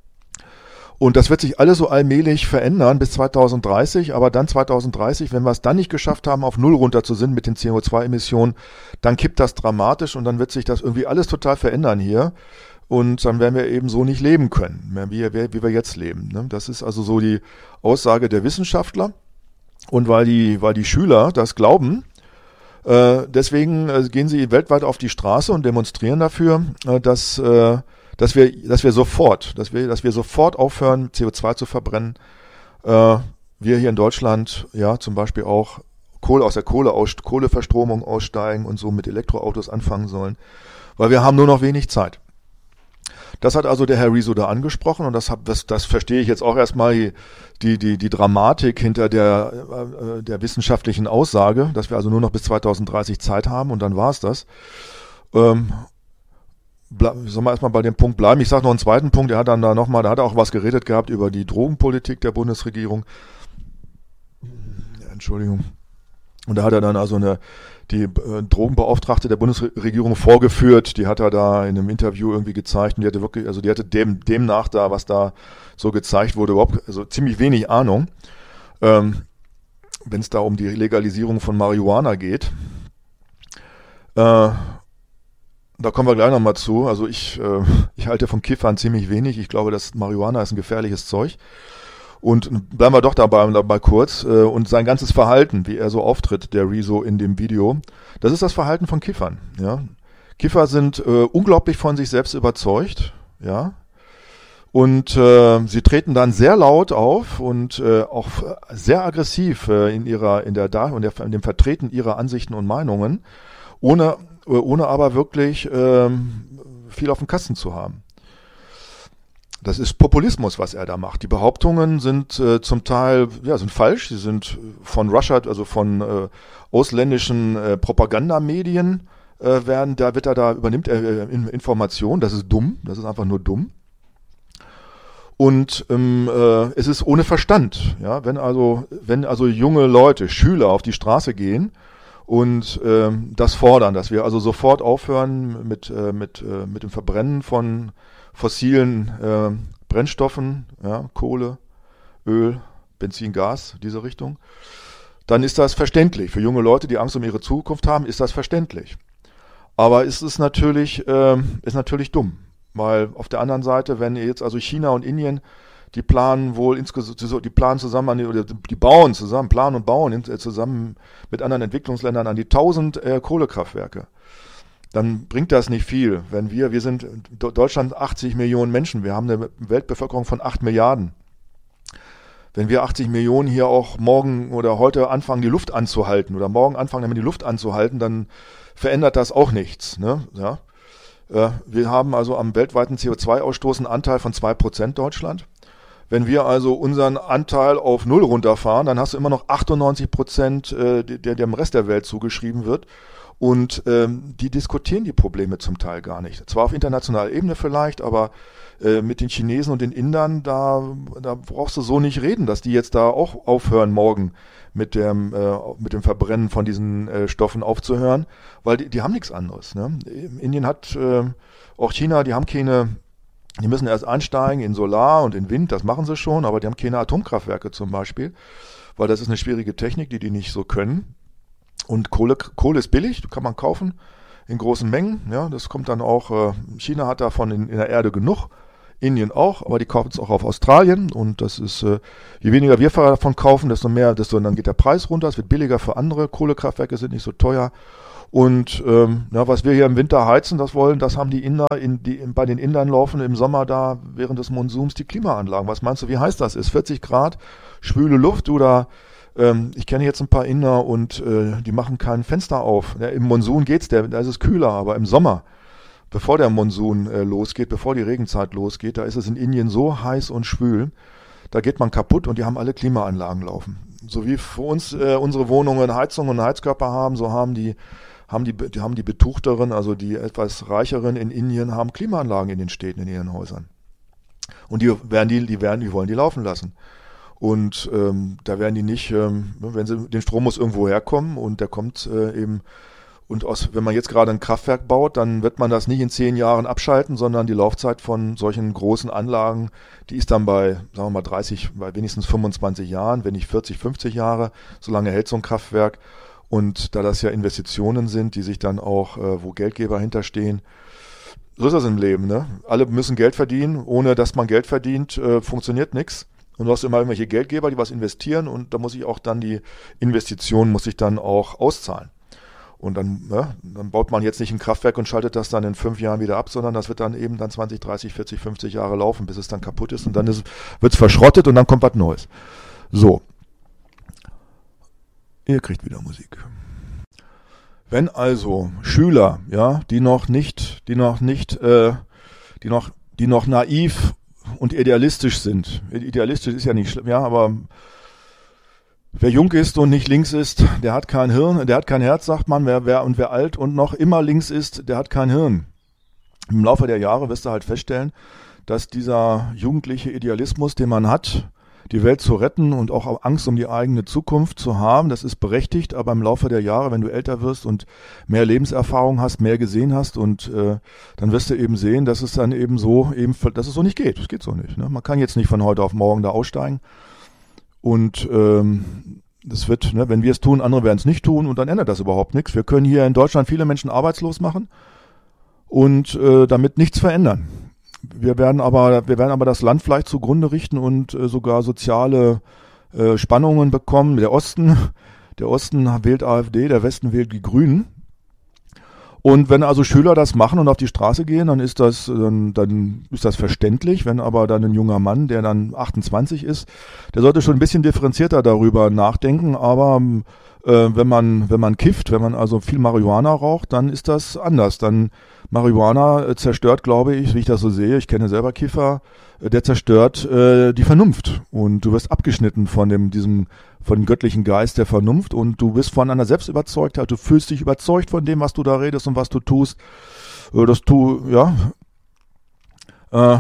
Und das wird sich alles so allmählich verändern bis zweitausenddreißig, aber dann zweitausenddreißig, wenn wir es dann nicht geschafft haben, auf Null runter zu sind mit den C O zwei Emissionen, dann kippt das dramatisch und dann wird sich das irgendwie alles total verändern hier. Und dann werden wir eben so nicht leben können, mehr wie, wie wir jetzt leben. Ne? Das ist also so die Aussage der Wissenschaftler. Und weil die, weil die Schüler das glauben, Äh, deswegen äh, gehen sie weltweit auf die Straße und demonstrieren dafür, äh, dass, äh, dass wir, dass wir sofort, dass wir, dass wir sofort aufhören, C O zwei zu verbrennen. Äh, wir hier in Deutschland, ja, zum Beispiel auch Kohle aus der Kohle aus, Kohleverstromung aussteigen und so mit Elektroautos anfangen sollen, weil wir haben nur noch wenig Zeit. Das hat also der Herr Rizzo da angesprochen und das, hab, das, das verstehe ich jetzt auch erstmal die, die, die, die Dramatik hinter der, äh, der wissenschaftlichen Aussage, dass wir also nur noch bis zweitausenddreißig Zeit haben und dann war es das. Ähm, bleib, sollen wir erstmal bei dem Punkt bleiben? Ich sage noch einen zweiten Punkt, er hat dann da nochmal, da hat er auch was geredet gehabt über die Drogenpolitik der Bundesregierung. Ja, Entschuldigung. Und da hat er dann also eine die äh, Drogenbeauftragte der Bundesregierung vorgeführt, die hat er da in einem Interview irgendwie gezeigt und die hatte wirklich, also die hatte dem demnach da, was da so gezeigt wurde, überhaupt also ziemlich wenig Ahnung, ähm, wenn es da um die Legalisierung von Marihuana geht. Äh, da kommen wir gleich nochmal zu. Also ich, äh, ich halte von Kiffern ziemlich wenig. Ich glaube, dass Marihuana ist ein gefährliches Zeug. Und bleiben wir doch dabei, dabei kurz. Äh, und sein ganzes Verhalten, wie er so auftritt, der Rizzo in dem Video, das ist das Verhalten von Kiffern. Ja? Kiffer sind äh, unglaublich von sich selbst überzeugt. Ja? Und äh, sie treten dann sehr laut auf und äh, auch sehr aggressiv äh, in ihrer, in der, in der, in dem Vertreten ihrer Ansichten und Meinungen, ohne, ohne aber wirklich äh, viel auf dem Kasten zu haben. Das ist Populismus, was er da macht. Die Behauptungen sind äh, zum Teil ja sind falsch. Sie sind von Russia, also von äh, ausländischen äh, Propagandamedien äh, werden. Da wird er da übernimmt er äh, Informationen. Das ist dumm. Das ist einfach nur dumm. Und ähm, äh, es ist ohne Verstand. Ja, wenn also wenn also junge Leute, Schüler auf die Straße gehen und ähm, das fordern, dass wir also sofort aufhören mit äh, mit äh, mit dem Verbrennen von fossilen äh, Brennstoffen, ja, Kohle, Öl, Benzin, Gas, diese Richtung, dann ist das verständlich. Für junge Leute, die Angst um ihre Zukunft haben, ist das verständlich. Aber es ist natürlich, äh, ist natürlich dumm, weil auf der anderen Seite, wenn jetzt also China und Indien, die planen wohl insgesamt, die planen zusammen, an die, oder die bauen zusammen, planen und bauen in, zusammen mit anderen Entwicklungsländern an die tausend äh, Kohlekraftwerke. Dann bringt das nicht viel. Wenn wir, wir sind Deutschland achtzig Millionen Menschen, wir haben eine Weltbevölkerung von acht Milliarden. Wenn wir achtzig Millionen hier auch morgen oder heute anfangen, die Luft anzuhalten oder morgen anfangen, damit die Luft anzuhalten, dann verändert das auch nichts. Ne? Ja? Wir haben also am weltweiten C O zwei Ausstoß einen Anteil von zwei Prozent Deutschland. Wenn wir also unseren Anteil auf Null runterfahren, dann hast du immer noch achtundneunzig Prozent, der dem Rest der Welt zugeschrieben wird. Und ähm, die diskutieren die Probleme zum Teil gar nicht. Zwar auf internationaler Ebene vielleicht, aber äh, mit den Chinesen und den Indern, da, da brauchst du so nicht reden, dass die jetzt da auch aufhören, morgen mit dem, äh, mit dem Verbrennen von diesen äh, Stoffen aufzuhören, weil die, die haben nichts anderes. Ne? Indien hat, äh, auch China, die haben keine, die müssen erst einsteigen in Solar und in Wind, das machen sie schon, aber die haben keine Atomkraftwerke zum Beispiel, weil das ist eine schwierige Technik, die die nicht so können. Und Kohle, Kohle ist billig, kann man kaufen in großen Mengen. Ja, das kommt dann auch, äh, China hat davon in, in der Erde genug. Indien auch, aber die kaufen es auch auf Australien und das ist, äh, je weniger wir davon kaufen, desto mehr, desto dann geht der Preis runter, es wird billiger für andere, Kohlekraftwerke sind nicht so teuer und ähm, ja, was wir hier im Winter heizen, das wollen, das haben die Inder, in, die in, bei den Indern laufen im Sommer da während des Monsuns die Klimaanlagen. Was meinst du, wie heiß das ist? vierzig Grad, schwüle Luft oder ähm, ich kenne jetzt ein paar Inder und äh, die machen kein Fenster auf. Ja, im Monsun geht's, der, da ist es kühler, aber im Sommer, bevor der Monsun äh, losgeht, bevor die Regenzeit losgeht, da ist es in Indien so heiß und schwül, da geht man kaputt und die haben alle Klimaanlagen laufen. So wie für uns äh, unsere Wohnungen Heizung und Heizkörper haben, so haben die, haben die, die, haben die Betuchteren, also die etwas Reicheren in Indien, haben Klimaanlagen in den Städten, in ihren Häusern. Und die werden die, die werden, die wollen die laufen lassen. Und ähm, da werden die nicht, ähm, wenn sie, den Strom muss irgendwo herkommen und der kommt äh, eben. Und aus, wenn man jetzt gerade ein Kraftwerk baut, dann wird man das nicht in zehn Jahren abschalten, sondern die Laufzeit von solchen großen Anlagen, die ist dann bei, sagen wir mal, dreißig, bei wenigstens fünfundzwanzig Jahren, wenn nicht vierzig, fünfzig Jahre, so lange hält so ein Kraftwerk. Und da das ja Investitionen sind, die sich dann auch, äh, wo Geldgeber hinterstehen, so ist das im Leben, ne? Alle müssen Geld verdienen, ohne dass man Geld verdient, äh, funktioniert nichts. Und du hast immer irgendwelche Geldgeber, die was investieren und da muss ich auch dann die Investition, muss ich dann auch auszahlen. Und dann, ja, dann baut man jetzt nicht ein Kraftwerk und schaltet das dann in fünf Jahren wieder ab, sondern das wird dann eben dann zwanzig, dreißig, vierzig, fünfzig Jahre laufen, bis es dann kaputt ist und dann wird es verschrottet und dann kommt was Neues. So. Ihr kriegt wieder Musik. Wenn also Schüler, ja, die noch nicht, die noch nicht, äh, die noch, die noch naiv und idealistisch sind. Idealistisch ist ja nicht schlimm, ja, aber wer jung ist und nicht links ist, der hat kein Hirn, der hat kein Herz, sagt man. Wer, wer, und wer alt und noch immer links ist, der hat kein Hirn. Im Laufe der Jahre wirst du halt feststellen, dass dieser jugendliche Idealismus, den man hat, die Welt zu retten und auch Angst um die eigene Zukunft zu haben, das ist berechtigt, aber im Laufe der Jahre, wenn du älter wirst und mehr Lebenserfahrung hast, mehr gesehen hast und äh, dann wirst du eben sehen, dass es dann eben so, eben, dass es so nicht geht. Das geht so nicht. Ne? Man kann jetzt nicht von heute auf morgen da aussteigen. Und ähm, das wird, ne, wenn wir es tun, andere werden es nicht tun und dann ändert das überhaupt nichts. Wir können hier in Deutschland viele Menschen arbeitslos machen und äh, damit nichts verändern. Wir werden aber, wir werden aber das Land vielleicht zugrunde richten und äh, sogar soziale äh, Spannungen bekommen. Der Osten, der Osten wählt AfD, der Westen wählt die Grünen. Und wenn also Schüler das machen und auf die Straße gehen, dann ist das, dann, dann ist das verständlich. Wenn aber dann ein junger Mann, der dann achtundzwanzig ist, der sollte schon ein bisschen differenzierter darüber nachdenken. Aber äh, wenn man, wenn man kifft, wenn man also viel Marihuana raucht, dann ist das anders. Dann Marihuana äh, zerstört, glaube ich, wie ich das so sehe, ich kenne selber Kiffer, äh, der zerstört äh, die Vernunft. Und du wirst abgeschnitten von dem, diesem, von dem göttlichen Geist der Vernunft und du bist von einer Selbstüberzeugtheit, du fühlst dich überzeugt von dem, was du da redest und was du tust, äh, dass du, ja, äh,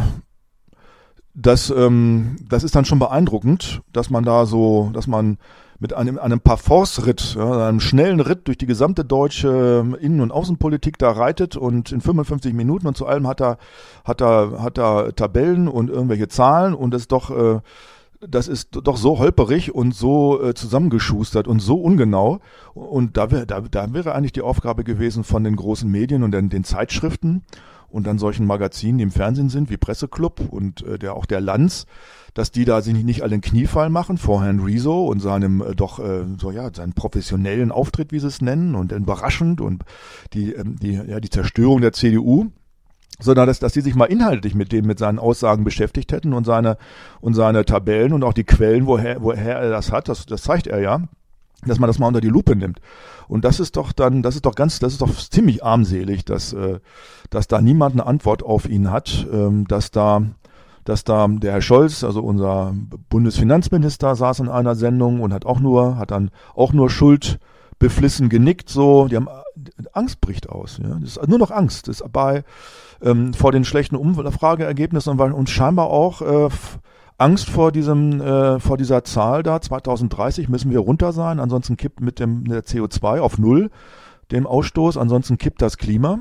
das, ähm, das ist dann schon beeindruckend, dass man da so, dass man mit einem, einem Parforce-Ritt, ja, einem schnellen Ritt durch die gesamte deutsche Innen- und Außenpolitik da reitet und in fünfundfünfzig Minuten und zu allem hat er, hat er, hat er Tabellen und irgendwelche Zahlen und das ist doch, äh, das ist doch so holperig und so äh, zusammengeschustert und so ungenau. Und da wäre da, da wäre eigentlich die Aufgabe gewesen von den großen Medien und den, den Zeitschriften und dann solchen Magazinen, die im Fernsehen sind, wie Presseclub und äh, der auch der Lanz, dass die da sich nicht alle einen Kniefall machen vor Herrn Rezo und seinem äh, doch äh, so ja seinen professionellen Auftritt, wie sie es nennen, und überraschend und die ähm, die ja die Zerstörung der C D U, sondern dass, dass sie sich mal inhaltlich mit dem, mit seinen Aussagen beschäftigt hätten und seine, und seine Tabellen und auch die Quellen, woher, woher er das hat, das, das zeigt er ja, dass man das mal unter die Lupe nimmt. Und das ist doch dann, das ist doch ganz, das ist doch ziemlich armselig, dass, äh, dass da niemand eine Antwort auf ihn hat, ähm, dass da, dass da der Herr Scholz, also unser Bundesfinanzminister, saß in einer Sendung und hat auch nur, hat dann auch nur schuldbeflissen genickt, so, die haben, Angst bricht aus, ja, das ist nur noch Angst, das ist bei, ähm, vor den schlechten Umfrageergebnissen und, und scheinbar auch, äh, Angst vor diesem, äh, vor dieser Zahl da, zwanzig dreißig müssen wir runter sein, ansonsten kippt mit dem der C O zwei auf Null, dem Ausstoß, ansonsten kippt das Klima.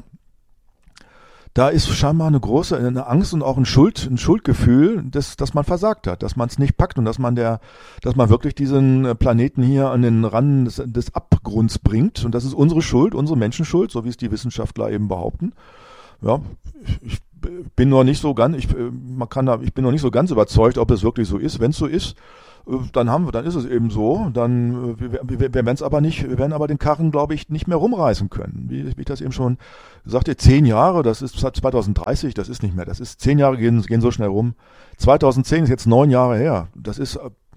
Da ist scheinbar eine große eine Angst und auch ein Schuld, ein Schuldgefühl, dass, dass man versagt hat, dass man es nicht packt und dass man der, dass man wirklich diesen Planeten hier an den Rand des, des Abgrunds bringt. Und das ist unsere Schuld, unsere Menschenschuld, so wie es die Wissenschaftler eben behaupten. Ja, ich bin noch nicht so ganz, ich, man kann da, ich bin noch nicht so ganz überzeugt, ob es wirklich so ist. Wenn es so ist, dann haben wir, dann ist es eben so. Dann wir, wir, wir werden es aber nicht, wir werden aber den Karren, glaube ich, nicht mehr rumreißen können. Wie, wie ich das eben schon sagte, zehn Jahre, das ist zwanzig dreißig, das ist nicht mehr. Das ist zehn Jahre gehen, gehen so schnell rum. zweitausendzehn ist jetzt neun Jahre her. Das ist,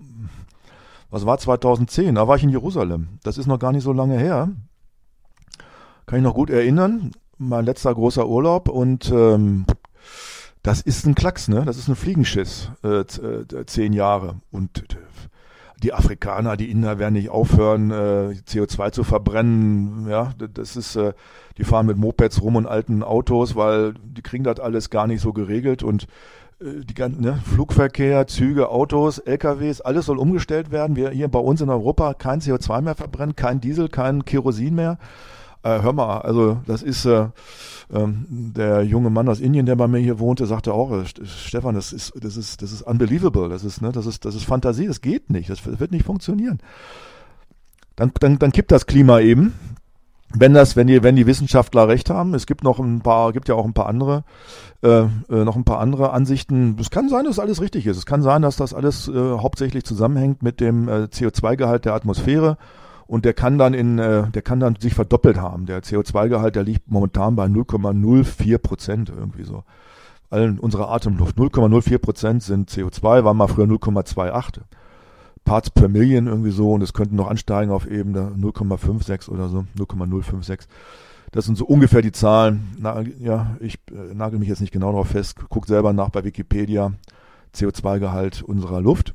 was war zweitausendzehn? Da war ich in Jerusalem. Das ist noch gar nicht so lange her. Kann ich noch gut erinnern. Mein letzter großer Urlaub und ähm, das ist ein Klacks, ne? Das ist ein Fliegenschiss, äh, zehn Jahre. Und äh, die Afrikaner, die Inder werden nicht aufhören, äh, C O zwei zu verbrennen. Ja, das ist, äh, die fahren mit Mopeds rum und alten Autos, weil die kriegen das alles gar nicht so geregelt und äh, die ganzen ne? Flugverkehr, Züge, Autos, L K Ws, alles soll umgestellt werden. Wir hier bei uns in Europa kein C O zwei mehr verbrennen, kein Diesel, kein Kerosin mehr. Äh, hör mal, also das ist äh, ähm, der junge Mann aus Indien, der bei mir hier wohnte, sagte auch, äh, Stefan, das ist, das ist, das ist unbelievable, das ist, ne, das ist, das ist Fantasie, das geht nicht, das wird nicht funktionieren. Dann, dann, dann kippt das Klima eben, wenn das, wenn die, wenn die Wissenschaftler recht haben. Es gibt noch ein paar, gibt ja auch ein paar andere, äh, äh, noch ein paar andere Ansichten. Es kann sein, dass alles richtig ist. Es kann sein, dass das alles äh, hauptsächlich zusammenhängt mit dem äh, C O zwei Gehalt der Atmosphäre. Und der kann dann in, äh, der kann dann sich verdoppelt haben. Der C O zwei Gehalt, der liegt momentan bei null Komma null vier Prozent irgendwie so. Allen unserer Atemluft. null Komma null vier Prozent sind C O zwei, war mal früher null Komma achtundzwanzig. Parts per Million irgendwie so. Und es könnten noch ansteigen auf eben null Komma sechsundfünfzig oder so. null Komma null fünf sechs. Das sind so ungefähr die Zahlen. Na, ja, ich äh, nagel mich jetzt nicht genau darauf fest. Guck selber nach bei Wikipedia. C O zwei Gehalt unserer Luft.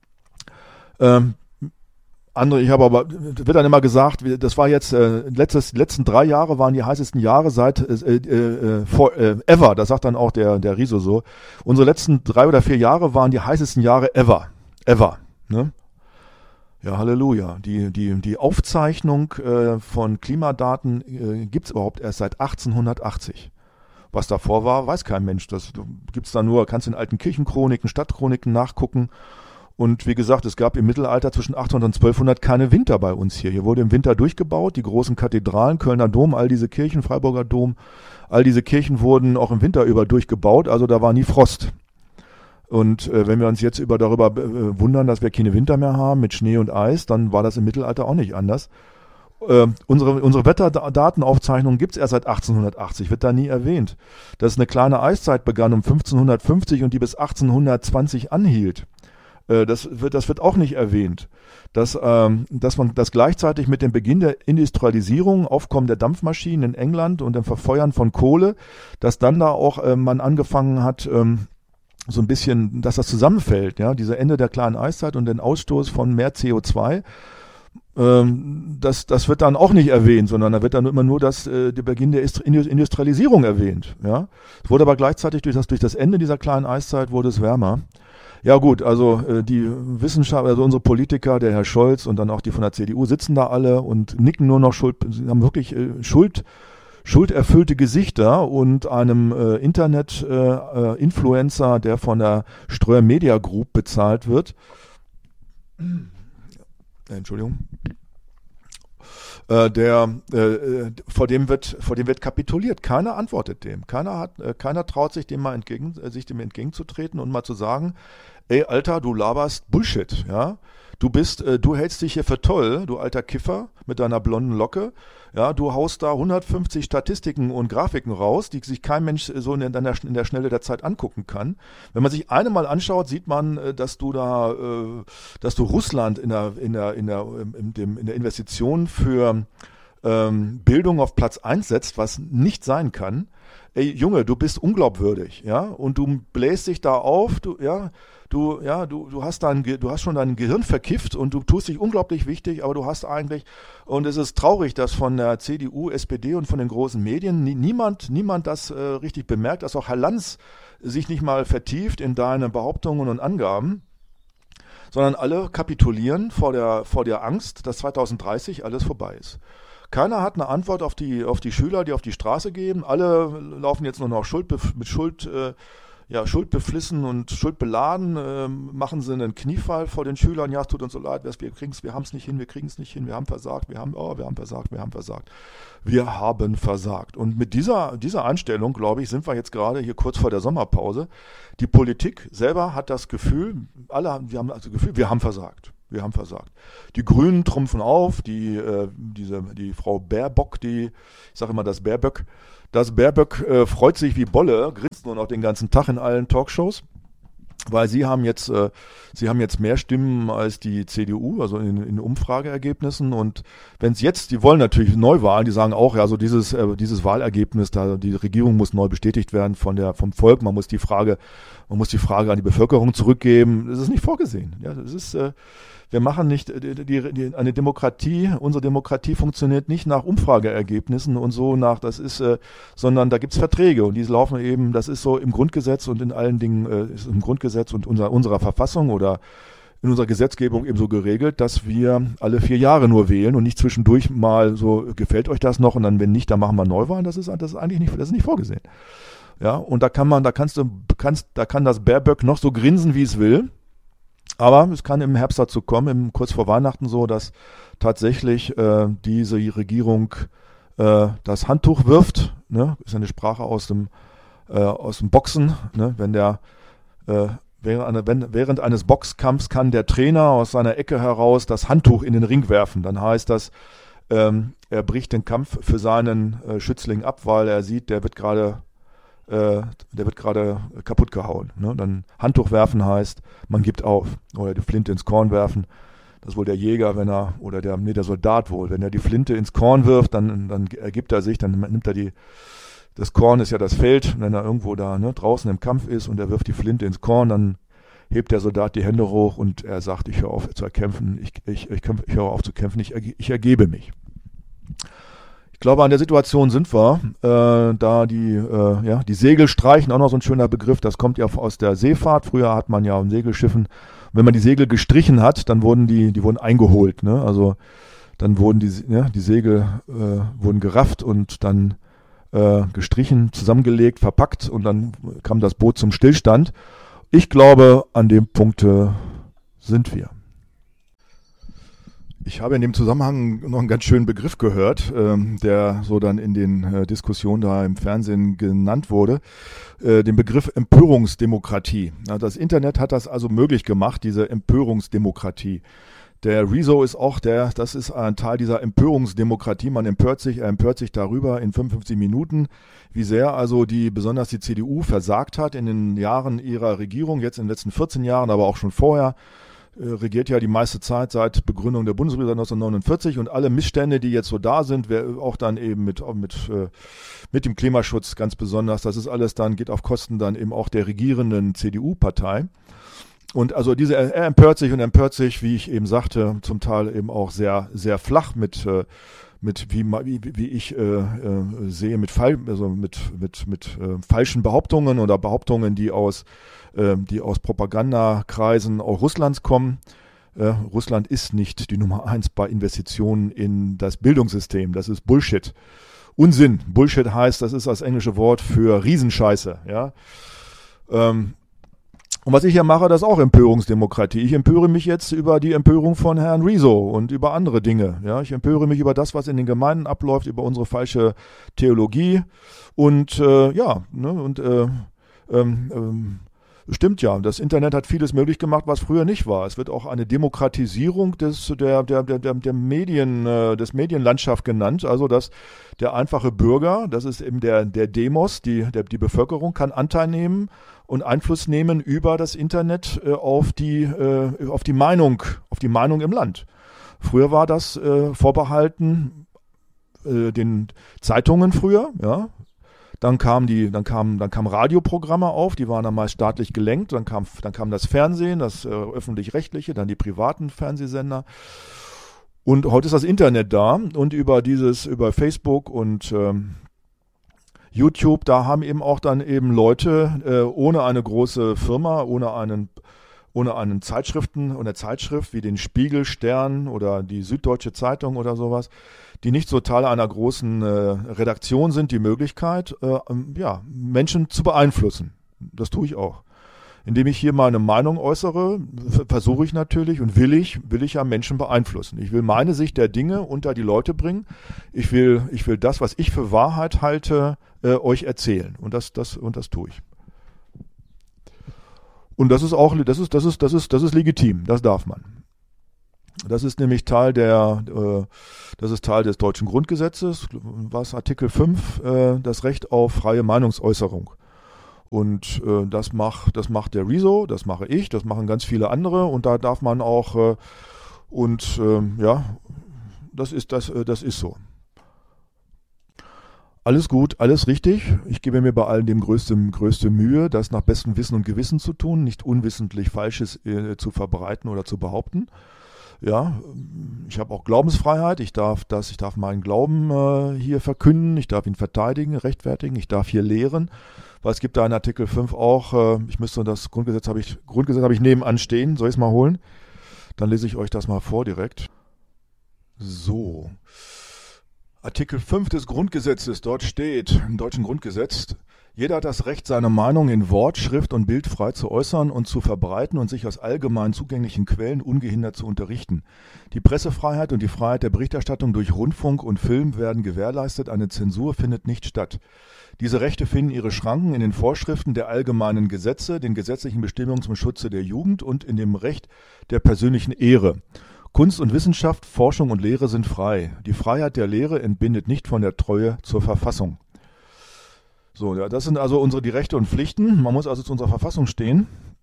Ähm, Andere, ich habe aber, wird dann immer gesagt, das war jetzt, äh, letztes, die letzten drei Jahre waren die heißesten Jahre seit äh, äh, for, äh, ever, das sagt dann auch der, der Riso so. Unsere letzten drei oder vier Jahre waren die heißesten Jahre ever. Ever. Ne? Ja, Halleluja. Die, die, die Aufzeichnung äh, von Klimadaten äh, gibt's überhaupt erst seit achtzehnhundertachtzig. Was davor war, weiß kein Mensch. Das gibt's da nur, kannst in alten Kirchenchroniken, Stadtchroniken nachgucken. Und wie gesagt, es gab im Mittelalter zwischen achthundert und zwölfhundert keine Winter bei uns hier. Hier wurde im Winter durchgebaut, die großen Kathedralen, Kölner Dom, all diese Kirchen, Freiburger Dom, all diese Kirchen wurden auch im Winter über durchgebaut, also da war nie Frost. Und äh, wenn wir uns jetzt über darüber äh, wundern, dass wir keine Winter mehr haben mit Schnee und Eis, dann war das im Mittelalter auch nicht anders. Äh, unsere, unsere Wetterdatenaufzeichnung gibt's erst seit achtzehnhundertachtzig, wird da nie erwähnt. Dass eine kleine Eiszeit begann um fünfzehnhundertfünfzig und die bis achtzehnhundertzwanzig anhielt. Das wird, das wird auch nicht erwähnt, dass, ähm, dass man das gleichzeitig mit dem Beginn der Industrialisierung, Aufkommen der Dampfmaschinen in England und dem Verfeuern von Kohle, dass dann da auch äh, man angefangen hat, ähm, so ein bisschen, dass das zusammenfällt, ja, diese Ende der kleinen Eiszeit und den Ausstoß von mehr C O zwei. Ähm, das, das wird dann auch nicht erwähnt, sondern da wird dann immer nur das, äh, der Beginn der Industrialisierung erwähnt, ja. Es wurde aber gleichzeitig durch das, durch das Ende dieser kleinen Eiszeit wurde es wärmer. Ja gut, also äh, die Wissenschaftler, also unsere Politiker, der Herr Scholz und dann auch die von der C D U sitzen da alle und nicken nur noch Schuld, sie haben wirklich äh, Schuld, schulderfüllte Gesichter und einem äh, Internet-Influencer, äh, der von der Ströer Media Group bezahlt wird. Äh, Entschuldigung. Äh, der äh, vor dem wird vor dem wird kapituliert. Keiner antwortet dem. Keiner hat äh, keiner traut sich dem mal entgegen äh, sich dem entgegenzutreten und mal zu sagen, ey Alter, du laberst Bullshit, ja? Du bist äh, du hältst dich hier für toll, du alter Kiffer mit deiner blonden Locke. Ja, du haust da hundertfünfzig Statistiken und Grafiken raus, die sich kein Mensch so in der, in der Schnelle der Zeit angucken kann. Wenn man sich eine mal anschaut, sieht man, dass du da, dass du Russland in der, in der, in der, in dem, in der Investition für ähm, Bildung auf Platz eins setzt, was nicht sein kann. Ey, Junge, du bist unglaubwürdig, ja, und du bläst dich da auf, du, ja, du, ja, du, du hast dein, du hast schon dein Gehirn verkifft und du tust dich unglaublich wichtig, aber du hast eigentlich, und es ist traurig, dass von der C D U, S P D und von den großen Medien nie, niemand, niemand das äh, richtig bemerkt, dass auch Herr Lanz sich nicht mal vertieft in deine Behauptungen und Angaben, sondern alle kapitulieren vor der, vor der Angst, dass zweitausenddreißig alles vorbei ist. Keiner hat eine Antwort auf die, auf die Schüler, die auf die Straße gehen. Alle laufen jetzt nur noch Schuld, mit Schuld, äh, ja, schuldbeflissen und schuldbeladen, äh, machen sie einen Kniefall vor den Schülern. Ja, es tut uns so leid, wir kriegen's, wir haben es nicht hin, wir kriegen es nicht hin, wir haben versagt, wir haben, oh, wir haben versagt, wir haben versagt. Wir haben versagt. Und mit dieser, dieser Einstellung, glaube ich, sind wir jetzt gerade hier kurz vor der Sommerpause. Die Politik selber hat das Gefühl, alle haben, wir haben das Gefühl, wir haben versagt. Wir haben versagt. Die Grünen trumpfen auf, die, äh, diese, die Frau Baerbock, die, ich sage immer das Baerböck, das Baerböck äh, freut sich wie Bolle, grinst nur noch den ganzen Tag in allen Talkshows, weil sie haben jetzt, äh, sie haben jetzt mehr Stimmen als die C D U, also in, in Umfrageergebnissen. Und wenn es jetzt, die wollen natürlich Neuwahlen, die sagen auch, ja, so dieses, äh, dieses Wahlergebnis, da die Regierung muss neu bestätigt werden von der, vom Volk. Man muss die Frage, man muss die Frage an die Bevölkerung zurückgeben. Das ist nicht vorgesehen. Ja, das ist, äh, wir machen nicht, die, die, die, eine Demokratie, unsere Demokratie funktioniert nicht nach Umfrageergebnissen und so nach, das ist, äh, sondern da gibt's Verträge und die laufen eben, das ist so im Grundgesetz und in allen Dingen, äh, ist im Grundgesetz und unser, unserer Verfassung oder in unserer Gesetzgebung eben so geregelt, dass wir alle vier Jahre nur wählen und nicht zwischendurch mal so, gefällt euch das noch und dann, wenn nicht, dann machen wir Neuwahlen. Das ist, das ist eigentlich nicht, das ist nicht vorgesehen. Ja, und da kann man, da kannst du, kannst, da kann das Baerböck noch so grinsen, wie es will. Aber es kann im Herbst dazu kommen, im, kurz vor Weihnachten so, dass tatsächlich äh, diese Regierung äh, das Handtuch wirft. Ne? Ist ja eine Sprache aus dem, äh, aus dem Boxen. Ne? Wenn der, äh, während, eine, wenn, während eines Boxkampfs kann der Trainer aus seiner Ecke heraus das Handtuch in den Ring werfen. Dann heißt das, ähm, er bricht den Kampf für seinen äh, Schützling ab, weil er sieht, der wird gerade der wird gerade kaputt gehauen. Ne? Dann Handtuch werfen heißt, man gibt auf. Oder die Flinte ins Korn werfen. Das ist wohl der Jäger, wenn er, oder der, nee, der Soldat wohl. Wenn er die Flinte ins Korn wirft, dann, dann ergibt er sich, dann nimmt er die, das Korn ist ja das Feld, wenn er irgendwo da ne, draußen im Kampf ist und er wirft die Flinte ins Korn, dann hebt der Soldat die Hände hoch und er sagt, ich höre auf zu kämpfen, ich, ich, ich, ich höre auf zu kämpfen, ich, ich ergebe mich. Ich glaube, an der Situation sind wir, äh, da die, äh, ja, die Segel streichen, auch noch so ein schöner Begriff, das kommt ja aus der Seefahrt. Früher hat man ja in Segelschiffen, wenn man die Segel gestrichen hat, dann wurden die, die wurden eingeholt, ne? Also dann wurden die, ja, die Segel äh, wurden gerafft und dann äh, gestrichen, zusammengelegt, verpackt und dann kam das Boot zum Stillstand. Ich glaube, an dem Punkt sind wir. Ich habe in dem Zusammenhang noch einen ganz schönen Begriff gehört, ähm, der so dann in den äh, Diskussionen da im Fernsehen genannt wurde, äh, den Begriff Empörungsdemokratie. Ja, das Internet hat das also möglich gemacht, diese Empörungsdemokratie. Der Rezo ist auch der, das ist ein Teil dieser Empörungsdemokratie. Man empört sich, er empört sich darüber in fünfundfünfzig Minuten, wie sehr also die, besonders die C D U versagt hat in den Jahren ihrer Regierung, jetzt in den letzten vierzehn Jahren, aber auch schon vorher. Regiert ja die meiste Zeit seit Begründung der Bundesrepublik neunzehnhundertneunundvierzig und alle Missstände, die jetzt so da sind, auch dann eben mit, mit, mit dem Klimaschutz ganz besonders, das ist alles dann, geht auf Kosten dann eben auch der regierenden C D U-Partei. Und also diese, er empört sich und empört sich, wie ich eben sagte, zum Teil eben auch sehr, sehr flach mit, mit wie, wie, wie ich äh, äh, sehe, mit, Fall, also mit, mit, mit äh, falschen Behauptungen oder Behauptungen, die aus die aus Propagandakreisen auch Russlands kommen. Äh, Russland ist nicht die Nummer eins bei Investitionen in das Bildungssystem. Das ist Bullshit. Unsinn. Bullshit heißt, das ist das englische Wort für Riesenscheiße. Ja? Ähm, und was ich hier mache, das ist auch Empörungsdemokratie. Ich empöre mich jetzt über die Empörung von Herrn Rezo und über andere Dinge. Ja? Ich empöre mich über das, was in den Gemeinden abläuft, über unsere falsche Theologie. Und äh, ja, ne, und äh, ähm, ähm, stimmt ja, das Internet hat vieles möglich gemacht, was früher nicht war. Es wird auch eine Demokratisierung des, der, der, der, der Medien, äh, des Medienlandschaft genannt. Also, dass der einfache Bürger, das ist eben der, der Demos, die, der, die Bevölkerung kann Anteil nehmen und Einfluss nehmen über das Internet äh, auf die, äh, auf die Meinung, auf die Meinung im Land. Früher war das äh, vorbehalten äh, den Zeitungen früher, ja. Dann kam die, dann kamen, dann kamen Radioprogramme auf, die waren dann meist staatlich gelenkt. Dann kam, dann kam das Fernsehen, das äh, öffentlich-rechtliche, dann die privaten Fernsehsender. Und heute ist das Internet da und über dieses, über Facebook und ähm, YouTube, da haben eben auch dann eben Leute äh, ohne eine große Firma, ohne einen, ohne einen Zeitschriften oder Zeitschrift wie den Spiegel, Stern oder die Süddeutsche Zeitung oder sowas, die nicht so Teil einer großen äh, Redaktion sind, die Möglichkeit, äh, ja, Menschen zu beeinflussen. Das tue ich auch. Indem ich hier meine Meinung äußere, versuche ich natürlich und will ich, will ich ja Menschen beeinflussen. Ich will meine Sicht der Dinge unter die Leute bringen. Ich will, ich will das, was ich für Wahrheit halte, äh, euch erzählen. Und das, das, und das tue ich. Und das ist auch, das ist, das ist, das ist, das ist legitim. Das darf man. Das ist nämlich Teil der, äh, das ist Teil des deutschen Grundgesetzes, was Artikel fünf, äh, das Recht auf freie Meinungsäußerung. Und äh, das macht, das macht der Rezo, das mache ich, das machen ganz viele andere und da darf man auch, äh, und äh, ja, das ist, das, äh, das ist so. Alles gut, alles richtig. Ich gebe mir bei allen dem größte, größte Mühe, das nach bestem Wissen und Gewissen zu tun, nicht unwissentlich Falsches äh, zu verbreiten oder zu behaupten. Ja, ich habe auch Glaubensfreiheit. Ich darf das, ich darf meinen Glauben äh, hier verkünden. Ich darf ihn verteidigen, rechtfertigen. Ich darf hier lehren, weil es gibt da in Artikel fünf auch. Äh, ich müsste das Grundgesetz habe ich Grundgesetz habe ich nebenan stehen. Soll ich es mal holen? Dann lese ich euch das mal vor direkt. So, Artikel fünf des Grundgesetzes. Dort steht im deutschen Grundgesetz: Jeder hat das Recht, seine Meinung in Wort, Schrift und Bild frei zu äußern und zu verbreiten und sich aus allgemein zugänglichen Quellen ungehindert zu unterrichten. Die Pressefreiheit und die Freiheit der Berichterstattung durch Rundfunk und Film werden gewährleistet, eine Zensur findet nicht statt. Diese Rechte finden ihre Schranken in den Vorschriften der allgemeinen Gesetze, den gesetzlichen Bestimmungen zum Schutze der Jugend und in dem Recht der persönlichen Ehre. Kunst und Wissenschaft, Forschung und Lehre sind frei. Die Freiheit der Lehre entbindet nicht von der Treue zur Verfassung. So, ja, das sind also unsere die Rechte und Pflichten. Man muss also zu unserer Verfassung stehen.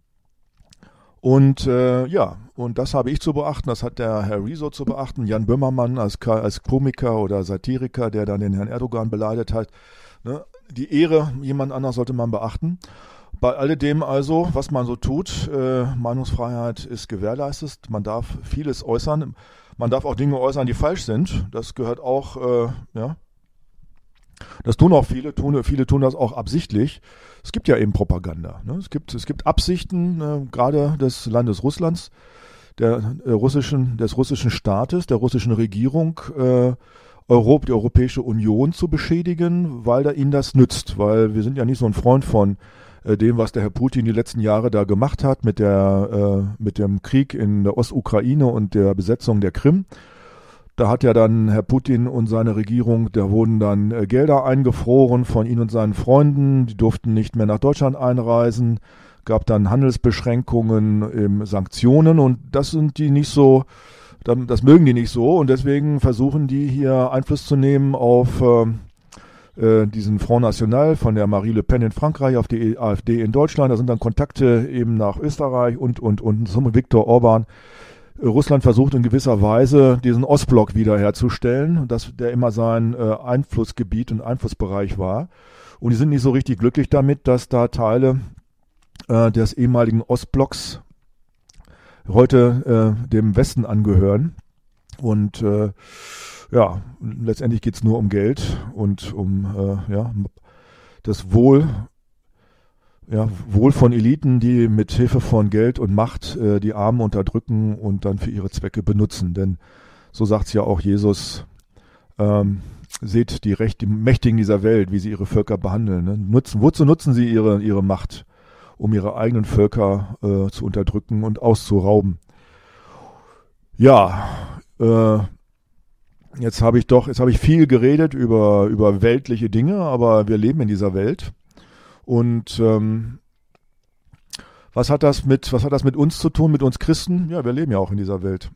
Und äh, ja, und das habe ich zu beachten, das hat der Herr Rezo zu beachten, Jan Böhmermann als, als Komiker oder Satiriker, der dann den Herrn Erdogan beleidigt hat. Ne? Die Ehre jemand anders sollte man beachten. Bei alledem also, was man so tut, äh, Meinungsfreiheit ist gewährleistet, man darf vieles äußern, man darf auch Dinge äußern, die falsch sind, das gehört auch, äh, ja, das tun auch viele, tun, viele tun das auch absichtlich. Es gibt ja eben Propaganda, ne? Es gibt, es gibt Absichten, äh, gerade des Landes Russlands, der äh, russischen, des russischen Staates, der russischen Regierung, äh, Europa, die Europäische Union zu beschädigen, weil da ihnen das nützt, weil wir sind ja nicht so ein Freund von dem, was der Herr Putin die letzten Jahre da gemacht hat mit der äh, mit dem Krieg in der Ostukraine und der Besetzung der Krim. Da hat ja dann Herr Putin und seine Regierung, da wurden dann äh, Gelder eingefroren von ihm und seinen Freunden, die durften nicht mehr nach Deutschland einreisen, gab dann Handelsbeschränkungen, ähm, Sanktionen und das sind die nicht so, das mögen die nicht so und deswegen versuchen die hier Einfluss zu nehmen auf äh, diesen Front National von der Marie Le Pen in Frankreich auf die AfD in Deutschland. Da sind dann Kontakte eben nach Österreich und, und, und zum Viktor Orban. Russland versucht in gewisser Weise, diesen Ostblock wiederherzustellen, dass der immer sein äh, Einflussgebiet und Einflussbereich war. Und die sind nicht so richtig glücklich damit, dass da Teile äh, des ehemaligen Ostblocks heute äh, dem Westen angehören. Und äh, ja, letztendlich geht es nur um Geld und um äh, ja, das Wohl, ja, Wohl von Eliten, die mit Hilfe von Geld und Macht äh, die Armen unterdrücken und dann für ihre Zwecke benutzen. Denn so sagt es ja auch Jesus, ähm, seht die, Recht, die Mächtigen dieser Welt, wie sie ihre Völker behandeln. Ne? Nutzen, wozu nutzen sie ihre, ihre Macht? Um ihre eigenen Völker äh, zu unterdrücken und auszurauben. Ja, äh, Jetzt habe ich doch, jetzt habe ich viel geredet über, über weltliche Dinge, aber wir leben in dieser Welt. Und ähm, was hat das mit, was hat das mit uns zu tun, mit uns Christen? Ja, wir leben ja auch in dieser Welt.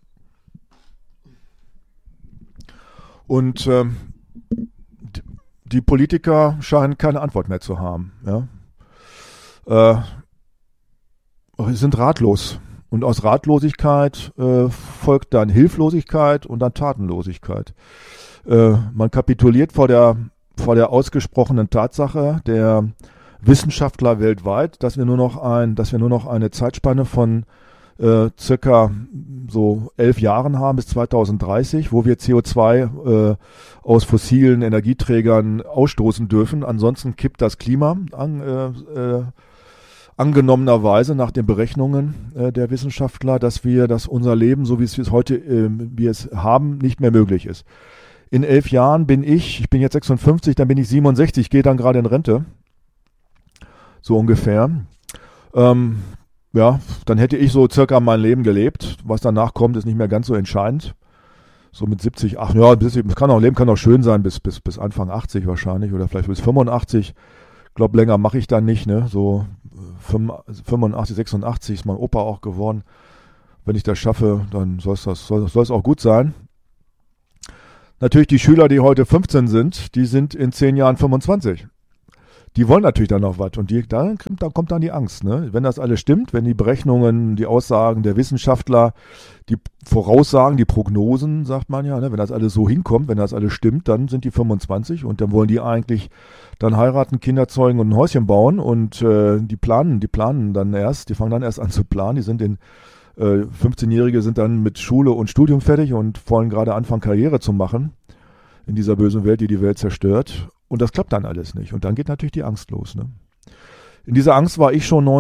Und ähm, die Politiker scheinen keine Antwort mehr zu haben. Ja? Äh, sie sind ratlos. Und aus Ratlosigkeit äh, folgt dann Hilflosigkeit und dann Tatenlosigkeit. Äh, man kapituliert vor der, vor der ausgesprochenen Tatsache der Wissenschaftler weltweit, dass wir nur noch ein, dass wir nur noch eine Zeitspanne von äh, circa so elf Jahren haben bis zweitausenddreißig, wo wir C O zwei äh, aus fossilen Energieträgern ausstoßen dürfen. Ansonsten kippt das Klima an, äh, äh, angenommenerweise nach den Berechnungen äh, der Wissenschaftler, dass wir, dass unser Leben, so wie es heute äh, wir es haben, nicht mehr möglich ist. In elf Jahren bin ich, ich bin jetzt sechsundfünfzig, dann bin ich siebenundsechzig, gehe dann gerade in Rente. so ungefähr. Ähm, ja, dann hätte ich so circa mein Leben gelebt. Was danach kommt, ist nicht mehr ganz so entscheidend. So mit siebzig, ach ja, bis, das kann auch, Leben kann auch schön sein, bis, bis, bis Anfang achtzig wahrscheinlich oder vielleicht bis fünfundachtzig. Ich glaube, länger mache ich dann nicht, ne? So fünfundachtzig, sechsundachtzig ist mein Opa auch geworden. Wenn ich das schaffe, dann soll es das, soll, soll es auch gut sein. Natürlich die Schüler, die heute fünfzehn sind, die sind in zehn Jahren fünfundzwanzig. Die wollen natürlich dann noch was und die, da, da kommt dann die Angst. Ne? Wenn das alles stimmt, wenn die Berechnungen, die Aussagen der Wissenschaftler, die Voraussagen, die Prognosen, sagt man ja, ne? Wenn das alles so hinkommt, wenn das alles stimmt, dann sind die fünfundzwanzig und dann wollen die eigentlich dann heiraten, Kinder zeugen und ein Häuschen bauen und äh, die planen, die planen dann erst, die fangen dann erst an zu planen, die sind in äh, fünfzehnjährige sind dann mit Schule und Studium fertig und wollen gerade anfangen, Karriere zu machen in dieser bösen Welt, die die Welt zerstört. Und das klappt dann alles nicht. Und dann geht natürlich die Angst los. Ne? In dieser Angst war ich schon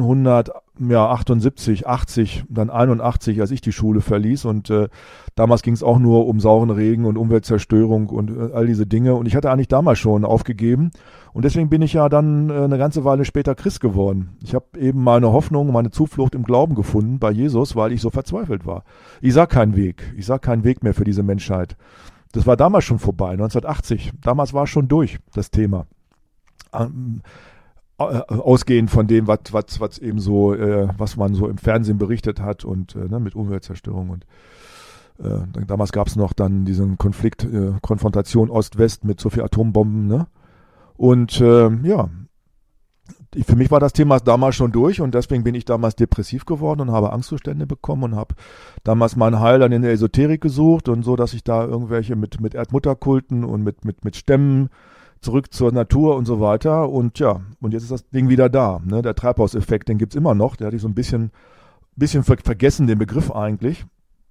neunzehnhundertachtundsiebzig, achtzig, dann einundachtzig, als ich die Schule verließ. Und äh, damals ging es auch nur um sauren Regen und Umweltzerstörung und äh, all diese Dinge. Und ich hatte eigentlich damals schon aufgegeben. Und deswegen bin ich ja dann äh, eine ganze Weile später Christ geworden. Ich habe eben meine Hoffnung, meine Zuflucht im Glauben gefunden bei Jesus, weil ich so verzweifelt war. Ich sah keinen Weg. Ich sah keinen Weg mehr für diese Menschheit. Das war damals schon vorbei, neunzehnhundertachtzig. Damals war es schon durch, das Thema. Ähm, äh, ausgehend von dem, was, was, was eben so, äh, was man so im Fernsehen berichtet hat und äh, ne, mit Umweltzerstörung. Und äh, damals gab es noch dann diesen Konflikt, äh, Konfrontation Ost-West mit so viel Atombomben. Ne? Und äh, ja, für mich war das Thema damals schon durch und deswegen bin ich damals depressiv geworden und habe Angstzustände bekommen und habe damals mein Heil dann in der Esoterik gesucht und so, dass ich da irgendwelche mit, mit Erdmutterkulten und mit, mit, mit Stämmen zurück zur Natur und so weiter und ja, und jetzt ist das Ding wieder da. Ne? Der Treibhauseffekt, den gibt's immer noch, der hatte ich so ein bisschen, bisschen ver- vergessen, den Begriff eigentlich.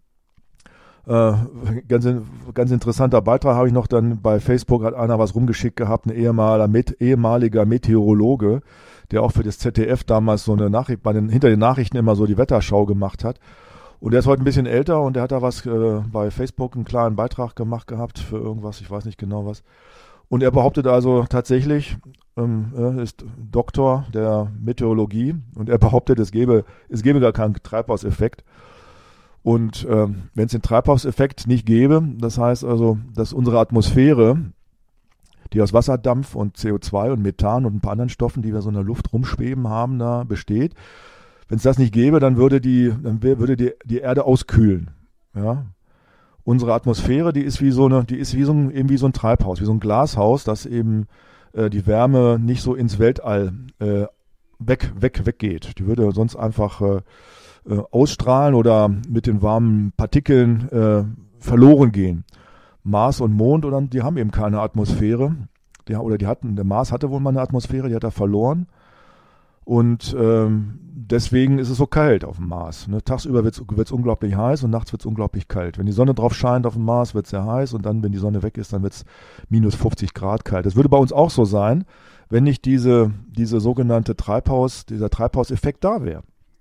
Äh, ganz, ganz interessanter Beitrag habe ich noch dann bei Facebook, hat einer was rumgeschickt gehabt, ein ehemaliger, Met, ehemaliger Meteorologe, der auch für das Z D F damals so eine Nachricht, bei den, hinter den Nachrichten immer so die Wetterschau gemacht hat. Und der ist heute ein bisschen älter und der hat da was äh, bei Facebook einen klaren Beitrag gemacht gehabt für irgendwas, ich weiß nicht genau was. Und er behauptet also tatsächlich, ähm, er ist Doktor der Meteorologie und er behauptet, es gäbe, es gäbe gar keinen Treibhauseffekt. Und ähm, wenn es den Treibhauseffekt nicht gäbe, das heißt also, dass unsere Atmosphäre, die aus Wasserdampf und C O zwei und Methan und ein paar anderen Stoffen, die wir so in der Luft rumschweben haben, da besteht. Wenn es das nicht gäbe, dann würde die, dann würde die, die Erde auskühlen. Ja? Unsere Atmosphäre, die ist wie so eine, die ist wie so ein, eben wie so ein Treibhaus, wie so ein Glashaus, das eben äh, die Wärme nicht so ins Weltall äh, weg, weg, weggeht. Die würde sonst einfach äh, äh, ausstrahlen oder mit den warmen Partikeln äh, verloren gehen. Mars und Mond, oder die haben eben keine Atmosphäre. Die, oder die hatten, der Mars hatte wohl mal eine Atmosphäre, die hat er verloren. Und ähm, deswegen ist es so kalt auf dem Mars. Ne? Tagsüber wird es unglaublich heiß und nachts wird es unglaublich kalt. Wenn die Sonne drauf scheint auf dem Mars, wird es sehr heiß und dann, wenn die Sonne weg ist, dann wird es minus fünfzig Grad kalt. Das würde bei uns auch so sein, wenn nicht diese, diese sogenannte Treibhaus, dieser Treibhauseffekt da wäre.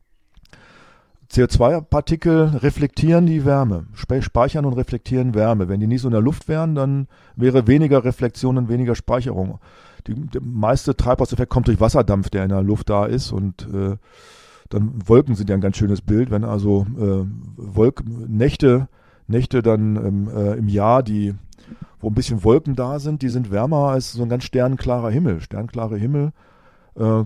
C O zwei Partikel reflektieren die Wärme, speichern und reflektieren Wärme. Wenn die nicht so in der Luft wären, dann wäre weniger Reflexion und weniger Speicherung. Die, der meiste Treibhauseffekt kommt durch Wasserdampf, der in der Luft da ist. Und äh, dann Wolken sind ja ein ganz schönes Bild. Wenn also äh, Wolk, Nächte, Nächte dann ähm, äh, im Jahr, die, wo ein bisschen Wolken da sind, die sind wärmer als so ein ganz sternklarer Himmel. Sternklare Himmel äh,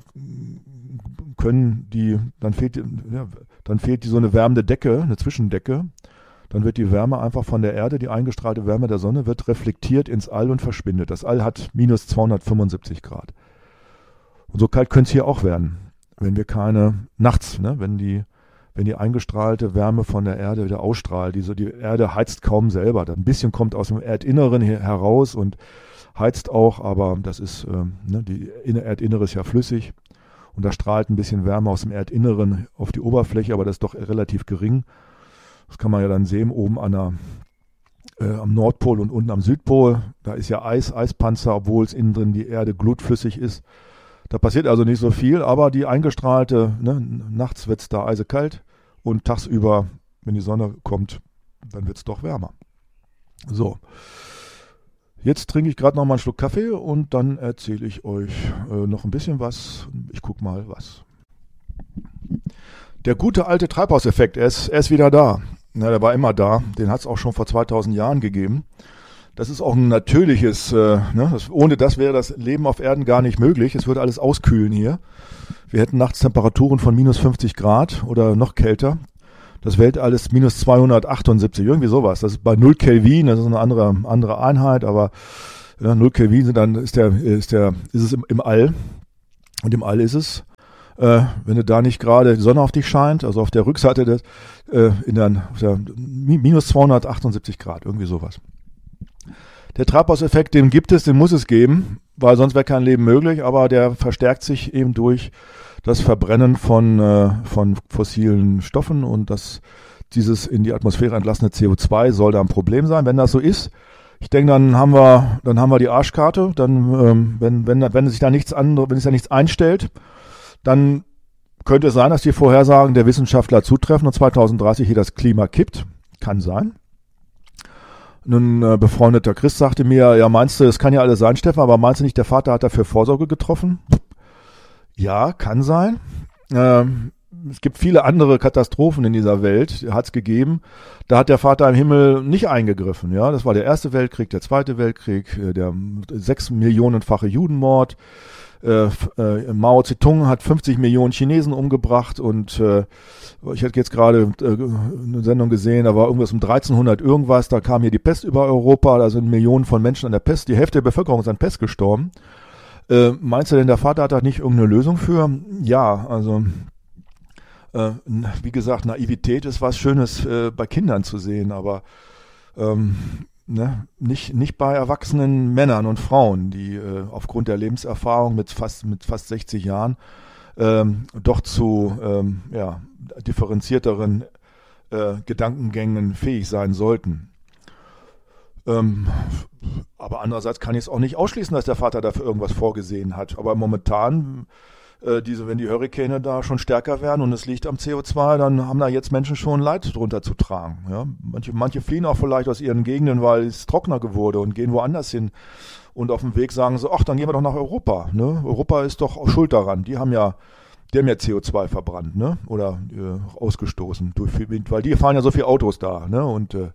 können die, dann fehlt, ja, dann fehlt die so eine wärmende Decke, eine Zwischendecke. Dann wird die Wärme einfach von der Erde, die eingestrahlte Wärme der Sonne, wird reflektiert ins All und verschwindet. Das All hat minus zweihundertfünfundsiebzig Grad. Und so kalt könnte es hier auch werden, wenn wir keine, nachts, ne, wenn die, wenn die eingestrahlte Wärme von der Erde wieder ausstrahlt. Die, so, die Erde heizt kaum selber. Ein bisschen kommt aus dem Erdinneren heraus und heizt auch, aber das ist, ähm, ne, die Erdinnere ist ja flüssig. Und da strahlt ein bisschen Wärme aus dem Erdinneren auf die Oberfläche, aber das ist doch relativ gering. Das kann man ja dann sehen, oben an der, äh, am Nordpol und unten am Südpol. Da ist ja Eis, Eispanzer, obwohl es innen drin die Erde glutflüssig ist. Da passiert also nicht so viel, aber die eingestrahlte, ne, nachts wird es da eisekalt und tagsüber, wenn die Sonne kommt, dann wird es doch wärmer. So. Jetzt trinke ich gerade noch mal einen Schluck Kaffee und dann erzähle ich euch äh, noch ein bisschen was. Ich guck mal was. Der gute alte Treibhauseffekt, er ist, er ist wieder da. Ja, der war immer da. Den hat es auch schon vor zweitausend Jahren gegeben. Das ist auch ein natürliches, äh, ne? das, ohne das wäre das Leben auf Erden gar nicht möglich. Es würde alles auskühlen hier. Wir hätten nachts Temperaturen von minus fünfzig Grad oder noch kälter. Das Weltall ist minus zweihundertachtundsiebzig, irgendwie sowas. Das ist bei null Kelvin, das ist eine andere, andere Einheit, aber ja, null Kelvin sind dann ist der, ist der, ist es im, im All. Und im All ist es, äh, wenn du da nicht gerade die Sonne auf dich scheint, also auf der Rückseite des, äh, in der, auf der minus zweihundertachtundsiebzig Grad, irgendwie sowas. Der Treibhauseffekt, den gibt es, den muss es geben, weil sonst wäre kein Leben möglich, aber der verstärkt sich eben durch das Verbrennen von, äh, von fossilen Stoffen und das, dieses in die Atmosphäre entlassene C O zwei soll da ein Problem sein. Wenn das so ist, ich denke, dann haben wir, dann haben wir die Arschkarte, dann, ähm, wenn, wenn, wenn sich da nichts andere, wenn sich da nichts einstellt, dann könnte es sein, dass die Vorhersagen der Wissenschaftler zutreffen und zweitausenddreißig hier das Klima kippt. Kann sein. Ein äh, befreundeter Christ sagte mir, ja meinst du, es kann ja alles sein, Stefan, aber meinst du nicht, der Vater hat dafür Vorsorge getroffen? Ja, kann sein. Ähm, es gibt viele andere Katastrophen in dieser Welt, hat es gegeben. Da hat der Vater im Himmel nicht eingegriffen. Ja, das war der Erste Weltkrieg, der Zweite Weltkrieg, äh, der sechs Millionenfache Judenmord. Äh, äh, Mao Zedong hat fünfzig Millionen Chinesen umgebracht und äh, ich hatte jetzt gerade äh, eine Sendung gesehen, da war irgendwas um dreizehnhundert irgendwas, da kam hier die Pest über Europa, da sind Millionen von Menschen an der Pest, die Hälfte der Bevölkerung ist an Pest gestorben. Äh, meinst du denn, der Vater hat da nicht irgendeine Lösung für? Ja, also äh, wie gesagt, Naivität ist was Schönes äh, bei Kindern zu sehen, aber ähm, Ne, nicht, nicht bei erwachsenen Männern und Frauen, die äh, aufgrund der Lebenserfahrung mit fast, mit fast sechzig Jahren ähm, doch zu ähm, ja, differenzierteren äh, Gedankengängen fähig sein sollten. Ähm, aber andererseits kann ich es auch nicht ausschließen, dass der Vater dafür irgendwas vorgesehen hat. Aber momentan, äh, diese, wenn die Hurrikane da schon stärker werden und es liegt am C O zwei, dann haben da jetzt Menschen schon Leid drunter zu tragen. Ja? Manche, manche fliehen auch vielleicht aus ihren Gegenden, weil es trockener geworden und gehen woanders hin. Und auf dem Weg sagen sie, ach, dann gehen wir doch nach Europa. Ne? Europa ist doch auch schuld daran. Die haben ja, die haben ja C O zwei verbrannt, ne? Oder äh, ausgestoßen durch viel Wind, weil die fahren ja so viele Autos da, ne? Und äh,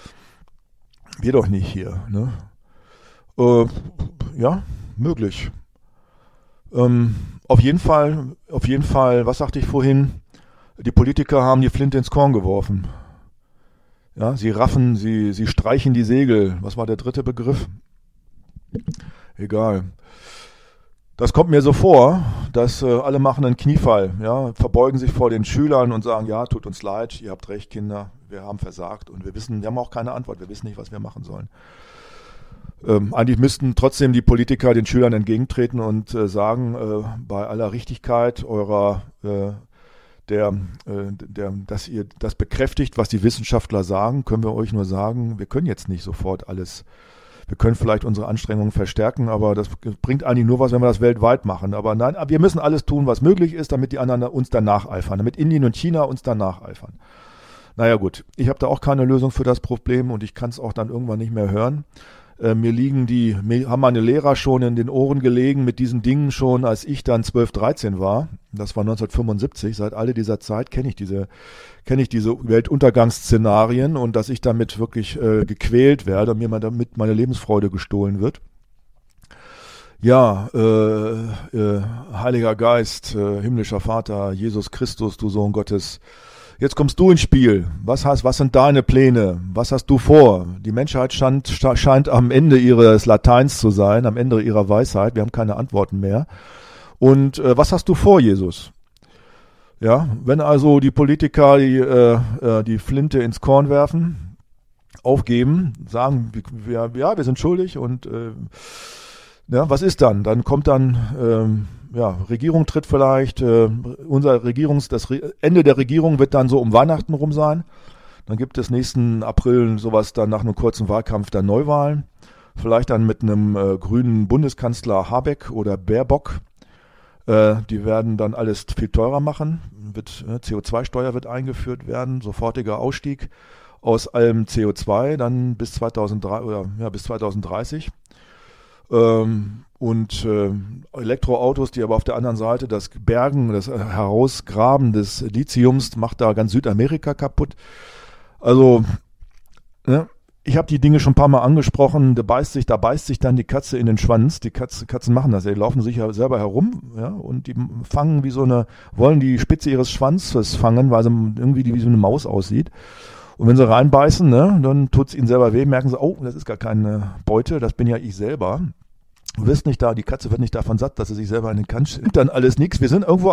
wir doch nicht hier, ne? Äh, ja, möglich. Ähm, auf jeden Fall, auf jeden Fall, was sagte ich vorhin? Die Politiker haben die Flinte ins Korn geworfen. Ja, sie raffen, sie, sie streichen die Segel. Was war der dritte Begriff? Egal. Das kommt mir so vor, dass äh, alle machen einen Kniefall, ja, verbeugen sich vor den Schülern und sagen, ja, tut uns leid, ihr habt recht, Kinder, wir haben versagt und wir wissen, wir haben auch keine Antwort, wir wissen nicht, was wir machen sollen. Ähm, eigentlich müssten trotzdem die Politiker den Schülern entgegentreten und äh, sagen, äh, bei aller Richtigkeit eurer, äh, der, äh, der, dass ihr das bekräftigt, was die Wissenschaftler sagen, können wir euch nur sagen, wir können jetzt nicht sofort alles, wir können vielleicht unsere Anstrengungen verstärken, aber das bringt eigentlich nur was, wenn wir das weltweit machen. Aber nein, wir müssen alles tun, was möglich ist, damit die anderen uns dann nacheifern, damit Indien und China uns dann nacheifern. Naja gut, ich habe da auch keine Lösung für das Problem und ich kann es auch dann irgendwann nicht mehr hören. Äh, mir liegen die, mir haben meine Lehrer schon in den Ohren gelegen mit diesen Dingen schon, als ich dann zwölf, dreizehn war. Das war neunzehnhundertfünfundsiebzig. Seit all dieser Zeit kenne ich diese, kenne ich diese Weltuntergangsszenarien und dass ich damit wirklich äh, gequält werde und mir mal damit meine Lebensfreude gestohlen wird. Ja, äh, äh, Heiliger Geist, äh, himmlischer Vater, Jesus Christus, du Sohn Gottes, jetzt kommst du ins Spiel. Was hast, was sind deine Pläne? Was hast du vor? Die Menschheit scheint, scheint am Ende ihres Lateins zu sein, am Ende ihrer Weisheit. Wir haben keine Antworten mehr. Und äh, was hast du vor, Jesus? Ja, wenn also die Politiker die, äh, die Flinte ins Korn werfen, aufgeben, sagen, wir, ja, wir sind schuldig und äh, ja, was ist dann? Dann kommt dann ähm, ja, Regierung tritt vielleicht, äh, unser Regierungs, das Re- Ende der Regierung wird dann so um Weihnachten rum sein. Dann gibt es nächsten April sowas dann nach einem kurzen Wahlkampf dann Neuwahlen. Vielleicht dann mit einem äh, grünen Bundeskanzler Habeck oder Baerbock. Äh, die werden dann alles viel teurer machen. Wird, äh, C O zwei Steuer wird eingeführt werden, sofortiger Ausstieg aus allem C O zwei dann bis zweitausenddrei oder ja bis zweitausenddreißig. Ähm, und äh, Elektroautos, die aber auf der anderen Seite das Bergen, das Herausgraben des Lithiums macht da ganz Südamerika kaputt. Also, ne, ich habe die Dinge schon ein paar Mal angesprochen, da beißt sich, da beißt sich dann die Katze in den Schwanz. Die Katze, Katzen machen das, die laufen sich ja selber herum, ja, und die fangen wie so eine, wollen die Spitze ihres Schwanzes fangen, weil sie irgendwie die, wie so eine Maus aussieht. Und wenn sie reinbeißen, ne, dann tut es ihnen selber weh, merken sie, oh, das ist gar keine Beute, das bin ja ich selber. Du wirst nicht da, die Katze wird nicht davon satt, dass sie sich selber in den Kant schiebt. Dann alles nichts. Wir sind irgendwo